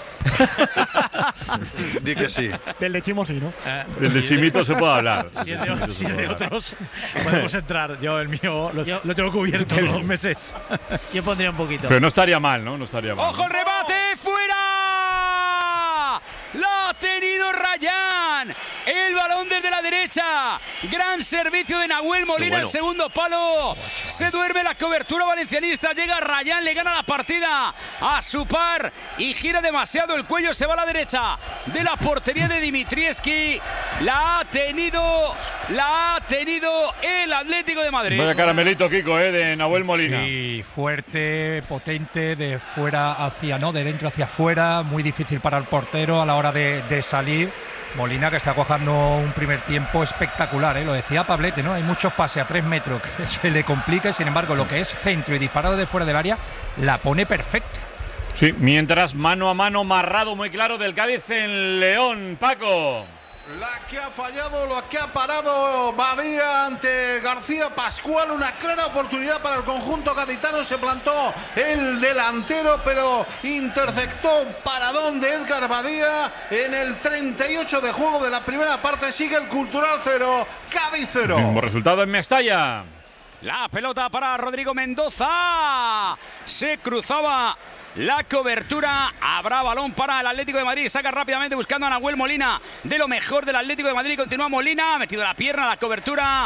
Di que sí. Del de Chimo sí, ¿no? Eh, Del de Chimito se puede hablar. Si es de, si es de otros, podemos entrar. Yo el mío lo, yo, lo tengo cubierto todos los meses. Yo pondría un poquito. Pero no estaría mal, ¿no? No estaría mal. ¡Ojo el rebate! ¡Fuera! ¡La ha tenido Rayán! El balón desde la derecha. Gran servicio de Nahuel Molina, bueno. El segundo palo. Se duerme la cobertura valencianista. Llega Rayán, le gana la partida a su par y gira demasiado el cuello. Se va a la derecha de la portería de Dimitrievski. La ha tenido, la ha tenido el Atlético de Madrid. Vaya caramelito, Kiko, ¿eh? De Nahuel Molina. Sí, fuerte, potente, de fuera hacia, no, de dentro hacia afuera. Muy difícil para el portero a la hora de, de salir. Molina, que está cojando un primer tiempo espectacular, ¿eh? Lo decía Pablete, ¿no? Hay muchos pases a tres metros que se le complica y, sin embargo, lo que es centro y disparado de fuera del área la pone perfecta. Sí, mientras mano a mano marrado muy claro del Cádiz en León, Paco. La que ha fallado, la que ha parado Badía ante García Pascual, una clara oportunidad para el conjunto gaditano, se plantó el delantero, pero interceptó paradón de Edgar Badía en el treinta y ocho de juego de la primera parte. Sigue el Cultural cero, Cádiz cero. Mismo resultado en Mestalla. La pelota para Rodrigo Mendoza, se cruzaba la cobertura, habrá balón para el Atlético de Madrid, saca rápidamente buscando a Nahuel Molina, de lo mejor del Atlético de Madrid, continúa Molina, ha metido la pierna, la cobertura,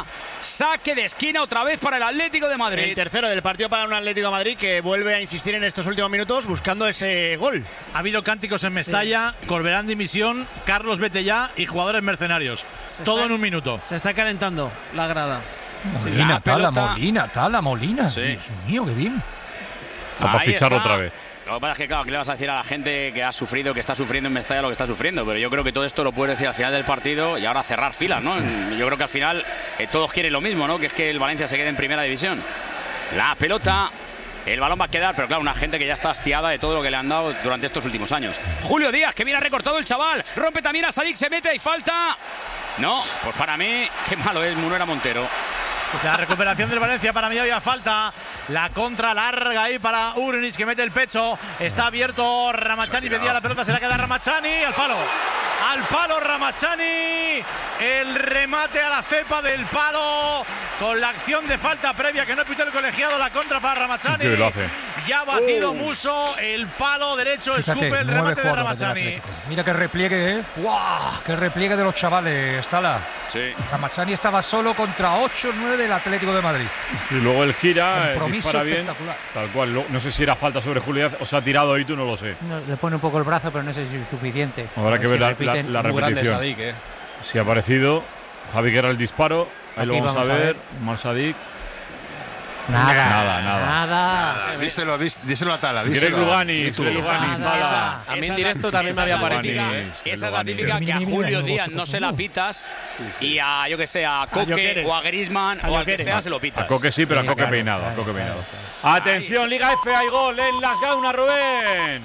Saque de esquina otra vez para el Atlético de Madrid. El tercero del partido para un Atlético de Madrid que vuelve a insistir en estos últimos minutos buscando ese gol. Ha habido cánticos en Mestalla, sí. Corberán dimisión, Carlos vete ya y jugadores mercenarios. Se Todo está, en un minuto. Se está calentando la grada. Molina, sí, Tala, Molina, Tala, Molina. Sí. Dios mío, qué bien. Para ficharlo otra vez. Lo que pasa es que, claro, ¿qué le vas a decir a la gente que ha sufrido, que está sufriendo en Mestalla lo que está sufriendo? Pero yo creo que todo esto lo puedes decir al final del partido y ahora cerrar filas, ¿no? Yo creo que al final eh, todos quieren lo mismo, ¿no? Que es que el Valencia se quede en primera división. La pelota, el balón va a quedar, pero claro, una gente que ya está hastiada de todo lo que le han dado durante estos últimos años. Julio Díaz, que mira recortado el chaval, rompe también a Sadik, se mete y falta. No, pues para mí, qué malo es Munera Montero. La recuperación del Valencia, para mí había falta. La contra larga ahí para Urnic, que mete el pecho. Está abierto Ramachani, pedía la pelota, se la queda Ramachani. Al palo, al palo Ramachani. El remate a la cepa del palo. Con la acción de falta previa que no pitó el colegiado. La contra para Ramachani. Sí, lo hace. Ya batido uh. Muso, el palo derecho, Fíjate, escupe el remate de Ramachani. Mira qué repliegue, ¿eh? ¡Wow! ¡Qué repliegue de los chavales, Stala! Sí. Ramachani estaba solo contra ocho o nueve del Atlético de Madrid. Y luego él gira, dispara bien. Tal cual. No sé si era falta sobre Julio Díaz o se ha tirado ahí, tú no lo sé. No, le pone un poco el brazo, pero no sé si es suficiente. Habrá que ver la, la, la repetición. Sadik, ¿eh? Si ha aparecido Javi Guerra el disparo. Ahí Aquí lo vamos, vamos a ver. Mal Sadik. Nada, nada, nada. nada. Díselo, díselo a Tala. Greg Luganis, Greg Luganis, Tala. A mí en directo también me había parecido. Esa es la típica que a Julio Díaz no se la pitas sí, sí. y a, yo que sé, a Coque o a Griezmann o al que sea se lo pitas. A Coque sí, pero a Coque peinado. A Coque peinado. Atención, Liga F, hay gol en Las Gaunas, Rubén.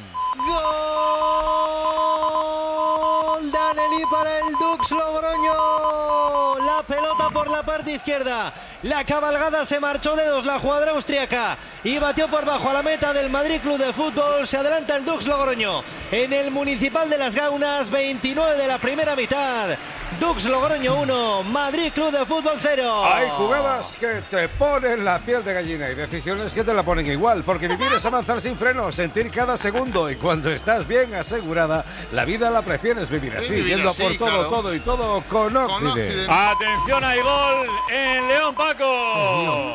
¡Gol! Danelí para el Dux Logroño. La pelota por la parte izquierda. La cabalgada se marchó de dos, la jugadora austriaca, y batió por bajo a la meta del Madrid Club de Fútbol. Se adelanta el Dux Logroño en el Municipal de Las Gaunas, veintinueve de la primera mitad. Dux Logroño uno, Madrid Club de Fútbol cero. Hay jugadas que te ponen la piel de gallina y decisiones que te la ponen igual, porque vivir es avanzar sin freno, sentir cada segundo, y cuando estás bien asegurada, la vida la prefieres vivir así, vivir yendo así, por todo, claro. todo y todo con Occident. Atención, hay gol en León, Paco. ¡Gol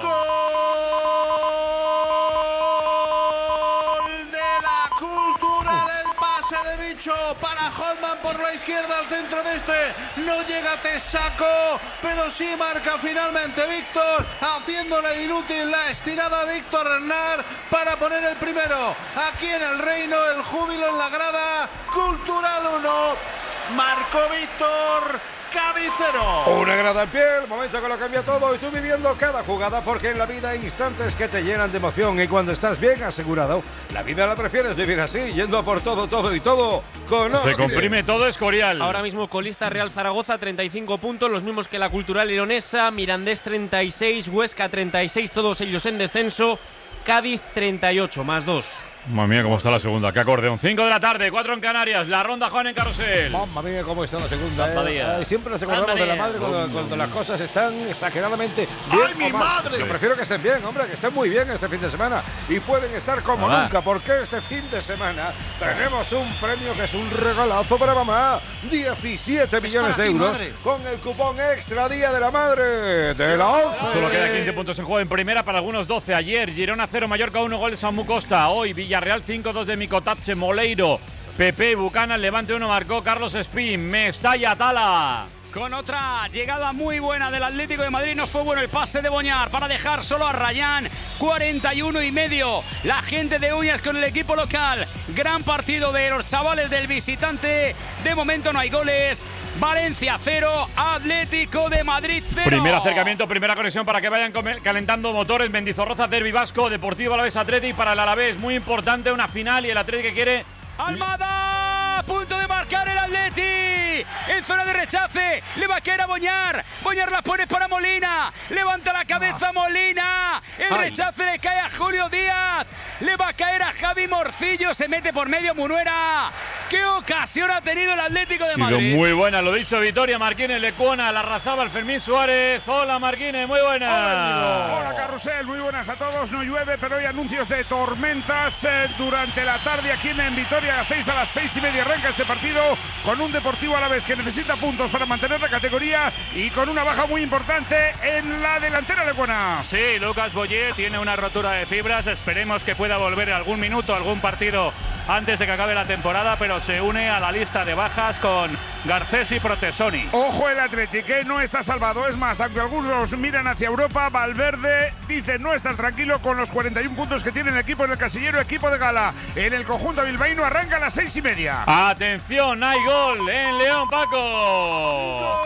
de la Cultura del pase de bicho para Hodman por la izquierda al centro de este! No llega Tesaco, pero sí marca finalmente Víctor, haciéndole inútil la estirada a Víctor Hernán para poner el primero. Aquí en el Reino, el júbilo en la grada. Cultural uno, marcó Víctor. Cabicero. Una grada en pie, el momento que lo cambia todo y tú viviendo cada jugada, porque en la vida hay instantes que te llenan de emoción y cuando estás bien asegurado, la vida la prefieres vivir así, yendo a por todo, todo y todo con Se comprime todo Escorial. Ahora mismo colista Real Zaragoza, treinta y cinco puntos, los mismos que la Cultural Leonesa, Mirandés treinta y seis, Huesca treinta y seis, todos ellos en descenso, Cádiz treinta y ocho, más dos. Mamma mía, cómo está la segunda. Qué acordeón. cinco de la tarde, cuatro en Canarias. La ronda Juan en Carrusel. Mamma mía, cómo está la segunda. Eh. Ay, siempre nos acordamos de la madre cuando, cuando las cosas están exageradamente bien. ¡Ay, mi madre! Yo prefiero que estén bien, hombre, que estén muy bien este fin de semana. Y pueden estar como Hola. nunca, porque este fin de semana tenemos un premio que es un regalazo para mamá. diecisiete millones de euros con el cupón extra Día de la Madre de la O F E. Solo queda quince puntos en juego en primera, para algunos doce. Ayer, Girona cero, Mallorca uno, gol de Samu Costa. Hoy, Villarreal cinco dos de Micotache, Moleiro, Pepe, Bucana, Levante uno, marcó Carlos Espín, Mestalla, Tala. Con otra llegada muy buena del Atlético de Madrid, no fue bueno el pase de Boñar para dejar solo a Rayán, cuarenta y uno y medio. La gente de Uñas con el equipo local, gran partido de los chavales del visitante. De momento no hay goles. Valencia cero, Atlético de Madrid cero. Primer acercamiento, primera conexión para que vayan calentando motores. Mendizorroza, Derbi Vasco, Deportivo Alavés Atleti para el Alavés. Muy importante, una final y el Atleti que quiere. Almada, a punto de marcar el Atleti. En zona de rechace, le va a caer a Boñar. Boñar la pone para Molina. Levanta la cabeza Molina. El rechace le cae a Julio Díaz. le va a caer a Javi Morcillo, se mete por medio Munuera. ¡Qué ocasión ha tenido el Atlético de Madrid! Ha sido muy buena, lo dicho, Vitoria Martínez, Lecuona, la Larrazábal, Fermín Suárez. Hola Martínez, muy buena. Hola, Hola Carrusel, muy buenas a todos. No llueve, pero hay anuncios de tormentas eh, durante la tarde aquí en Vitoria-Gasteiz. A las seis y media arranca este partido con un Deportivo Alavés que necesita puntos para mantener la categoría y con una baja muy importante en la delantera lecuona. Sí, Lucas Boyé tiene una rotura de fibras. Esperemos que pueda volver algún minuto, algún partido antes de que acabe la temporada, pero se une a la lista de bajas con Garcés y Protesoni. Ojo el Athletic, que no está salvado. Es más, aunque algunos miran hacia Europa, Valverde dice no estar tranquilo con los cuarenta y uno puntos que tiene el equipo en el casillero, equipo de gala. En el conjunto bilbaíno arranca a las seis y media. Atención, hay gol en León, Paco. ¡Gol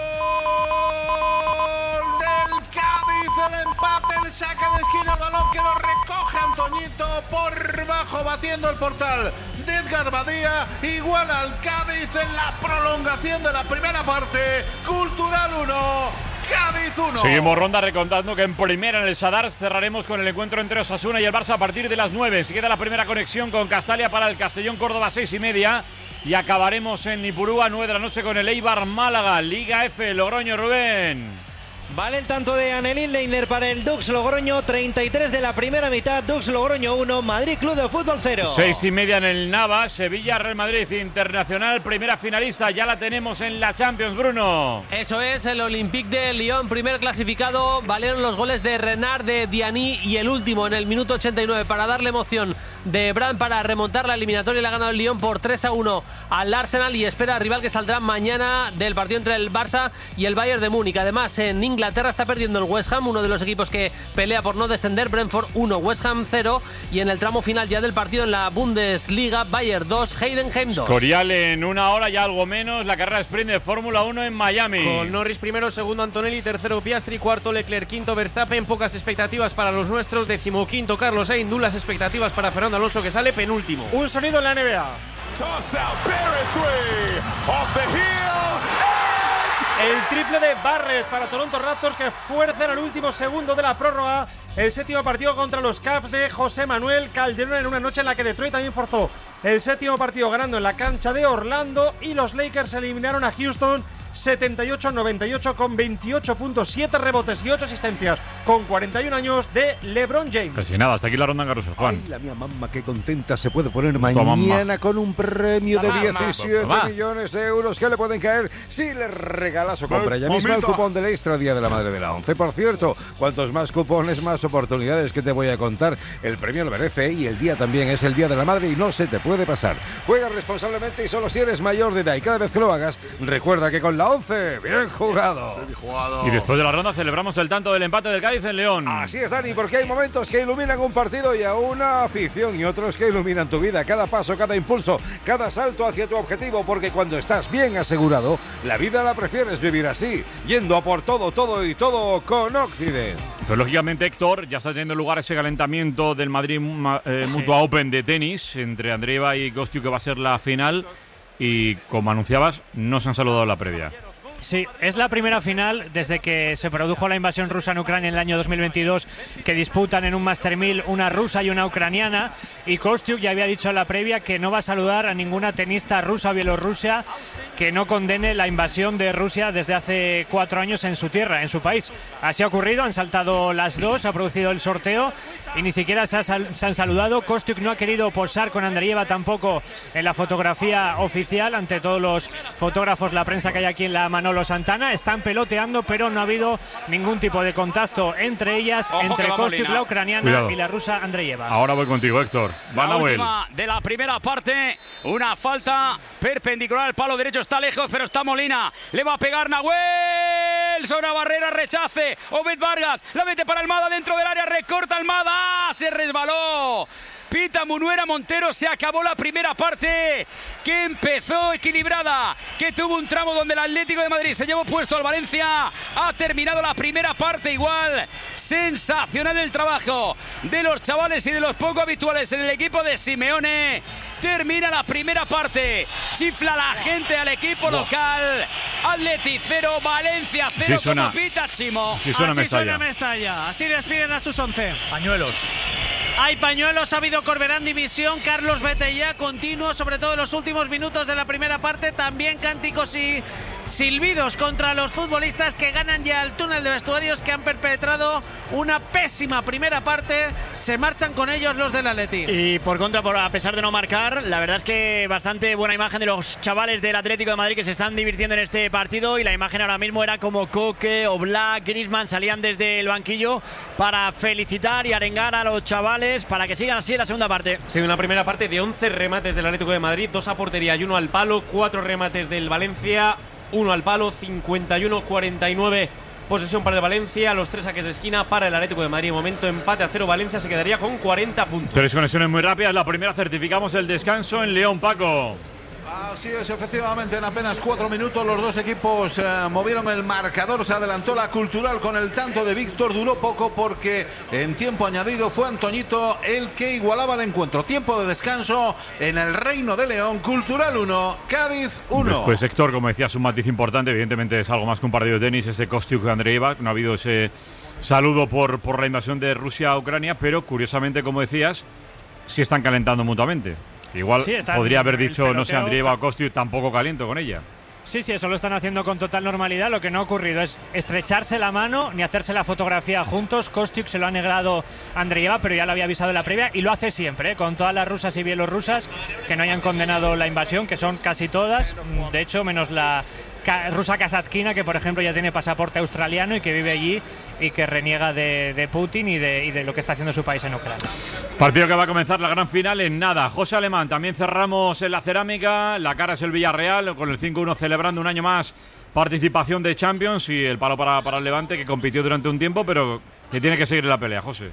del Cádiz! El empate, el saque de esquina, el balón que lo recoge Antoñito por bajo, batiendo el portal de Edgar Badía. Igual al Cádiz en la prolongación de la primera parte. Cultural uno, Cádiz uno. Seguimos ronda recontando que en primera en el Sadar cerraremos con el encuentro entre Osasuna y el Barça a partir de las nueve. Se queda la primera conexión con Castalia para el Castellón Córdoba seis y media. Y acabaremos en Ipurúa nueve de la noche con el Eibar Málaga. Liga F, Logroño, Rubén. Vale el tanto de Anelín Leiner para el Dux Logroño, treinta y tres de la primera mitad, Dux Logroño uno, Madrid Club de Fútbol cero. Seis y media en el Navas, Sevilla Real Madrid Internacional, primera finalista, ya la tenemos en la Champions, Bruno. Eso es, el Olympique de Lyon, primer clasificado, valieron los goles de Renard, de Diani y el último en el minuto ochenta y nueve para darle emoción de Brand para remontar la eliminatoria. Le ha ganado el Lyon por tres a uno al Arsenal y espera al rival que saldrá mañana del partido entre el Barça y el Bayern de Múnich. Además, en Inglaterra está perdiendo el West Ham, uno de los equipos que pelea por no descender. Brentford uno, West Ham cero. Y en el tramo final ya del partido en la Bundesliga, Bayern dos, Heidenheim dos. Escorial en una hora y algo menos, la carrera sprint de Fórmula uno en Miami. Con Norris primero, segundo Antonelli, tercero Piastri, cuarto Leclerc, quinto Verstappen. Pocas expectativas para los nuestros, decimoquinto Carlos Sainz, nulas expectativas para Fernando Alonso, que sale penúltimo. Un sonido en la N B A. El triple de Barrett para Toronto Raptors, que fuerzan al último segundo de la prórroga el séptimo partido contra los Cavs de José Manuel Calderón, en una noche en la que Detroit también forzó el séptimo partido ganando en la cancha de Orlando, y los Lakers eliminaron a Houston setenta y ocho a noventa y ocho con veintiocho puntos, siete rebotes y ocho asistencias, con cuarenta y un años de LeBron James. Casi nada, hasta aquí la ronda en Caruso, Juan. Ay, la mía mamá, qué contenta se puede poner mañana con un premio de diecisiete millones de euros que le pueden caer si le regalas o compra ya mismo el cupón del Extra Día de la Madre de la Once. Por cierto, cuantos más cupones, más oportunidades, que te voy a contar. El premio lo merece y el día también es el Día de la Madre y no se te puede pasar. Juega responsablemente y solo si eres mayor de edad, y cada vez que lo hagas, recuerda que con la once, bien jugado. Bien jugado. Y después de la ronda celebramos el tanto del empate del Cádiz en León. Así es, Dani, porque hay momentos que iluminan un partido y a una afición, y otros que iluminan tu vida. Cada paso, cada impulso, cada salto hacia tu objetivo, porque cuando estás bien asegurado, la vida la prefieres vivir así, yendo a por todo, todo y todo con Occident. Pero lógicamente, Héctor, ya está teniendo lugar ese calentamiento del Madrid eh, sí. Mutua Open de tenis entre Andreeva y Kostiuk, que va a ser la final. Y como anunciabas, no se han saludado en la previa. Sí, es la primera final desde que se produjo la invasión rusa en Ucrania en el año dos mil veintidós, que disputan en un Master mil una rusa y una ucraniana, y Kostiuk ya había dicho en la previa que no va a saludar a ninguna tenista rusa o bielorrusia que no condene la invasión de Rusia desde hace cuatro años en su tierra, en su país. Así ha ocurrido, han saltado las dos, ha producido el sorteo y ni siquiera se, ha sal- se han saludado. Kostiuk no ha querido posar con Andreeva tampoco en la fotografía oficial ante todos los fotógrafos, la prensa que hay aquí en la Manolo Santana. Están peloteando, pero no ha habido ningún tipo de contacto entre ellas, Ojo, entre Kostiuk, la ucraniana, Cuidado. y la rusa Andreeva. Ahora voy contigo, Héctor. Van La a última de la primera parte, una falta perpendicular al palo derecho, está lejos, pero está Molina, le va a pegar Nahuel sobre la barrera, rechace, Obed Vargas, la mete para Almada dentro del área, recorta Almada, ¡ah! Se resbaló. Pita Munuera Montero, se acabó la primera parte, que empezó equilibrada, que tuvo un tramo donde el Atlético de Madrid se llevó puesto al Valencia. Ha terminado la primera parte igual. Sensacional el trabajo de los chavales y de los poco habituales en el equipo de Simeone. Termina la primera parte, chifla la gente al equipo local. Atleti cero, Valencia cero, sí suena, como pita Chimo. Sí suena Así Mestalla. suena Mestalla, así despiden a sus once. Pañuelos. Hay pañuelos, ha habido Corberán división, Carlos Betella continuo, sobre todo en los últimos minutos de la primera parte. También cánticos y silbidos contra los futbolistas que ganan ya al túnel de vestuarios, que han perpetrado una pésima primera parte. Se marchan con ellos los del Atleti. Y por contra, por, a pesar de no marcar, la verdad es que bastante buena imagen de los chavales del Atlético de Madrid que se están divirtiendo en este partido, y la imagen ahora mismo era como Coque, Oblak, Griezmann salían desde el banquillo para felicitar y arengar a los chavales para que sigan así en la segunda parte. Sí, una primera parte de once remates del Atlético de Madrid, dos a portería y uno al palo, cuatro remates del Valencia, uno al palo, cincuenta y uno cuarenta y nueve posesión para el Valencia, los tres saques de esquina para el Atlético de Madrid. Momento empate a cero, Valencia se quedaría con cuarenta puntos. Tres conexiones muy rápidas, la primera certificamos el descanso en León, Paco. Así es, efectivamente, en apenas cuatro minutos los dos equipos eh, movieron el marcador. Se adelantó la Cultural con el tanto de Víctor, duró poco porque en tiempo añadido fue Antoñito el que igualaba el encuentro. Tiempo de descanso en el Reino de León, Cultural uno, Cádiz uno. Pues Héctor, como decías, un matiz importante, evidentemente es algo más que un partido de tenis, ese Kostiuk de Andreeva, no ha habido ese saludo por, por la invasión de Rusia a Ucrania, pero curiosamente, como decías, sí están calentando mutuamente. Igual sí, podría haber dicho, no sé, Andreeva o Kostiuk, tampoco caliento con ella. Sí, sí, eso lo están haciendo con total normalidad. Lo que no ha ocurrido es estrecharse la mano ni hacerse la fotografía juntos. Kostiuk se lo ha negado a Andreeva, pero ya lo había avisado en la previa y lo hace siempre, ¿eh? Con todas las rusas y bielorrusas que no hayan condenado la invasión, que son casi todas, de hecho, menos la rusa Kasatkina, que por ejemplo ya tiene pasaporte australiano y que vive allí y que reniega de, de Putin y de, y de lo que está haciendo su país en Ucrania. Partido que va a comenzar la gran final en nada. José Alemán, también cerramos en la cerámica. La cara es el Villarreal, con el cinco uno celebrando un año más participación de Champions, y el palo para, para el Levante, que compitió durante un tiempo, pero que tiene que seguir en la pelea, José.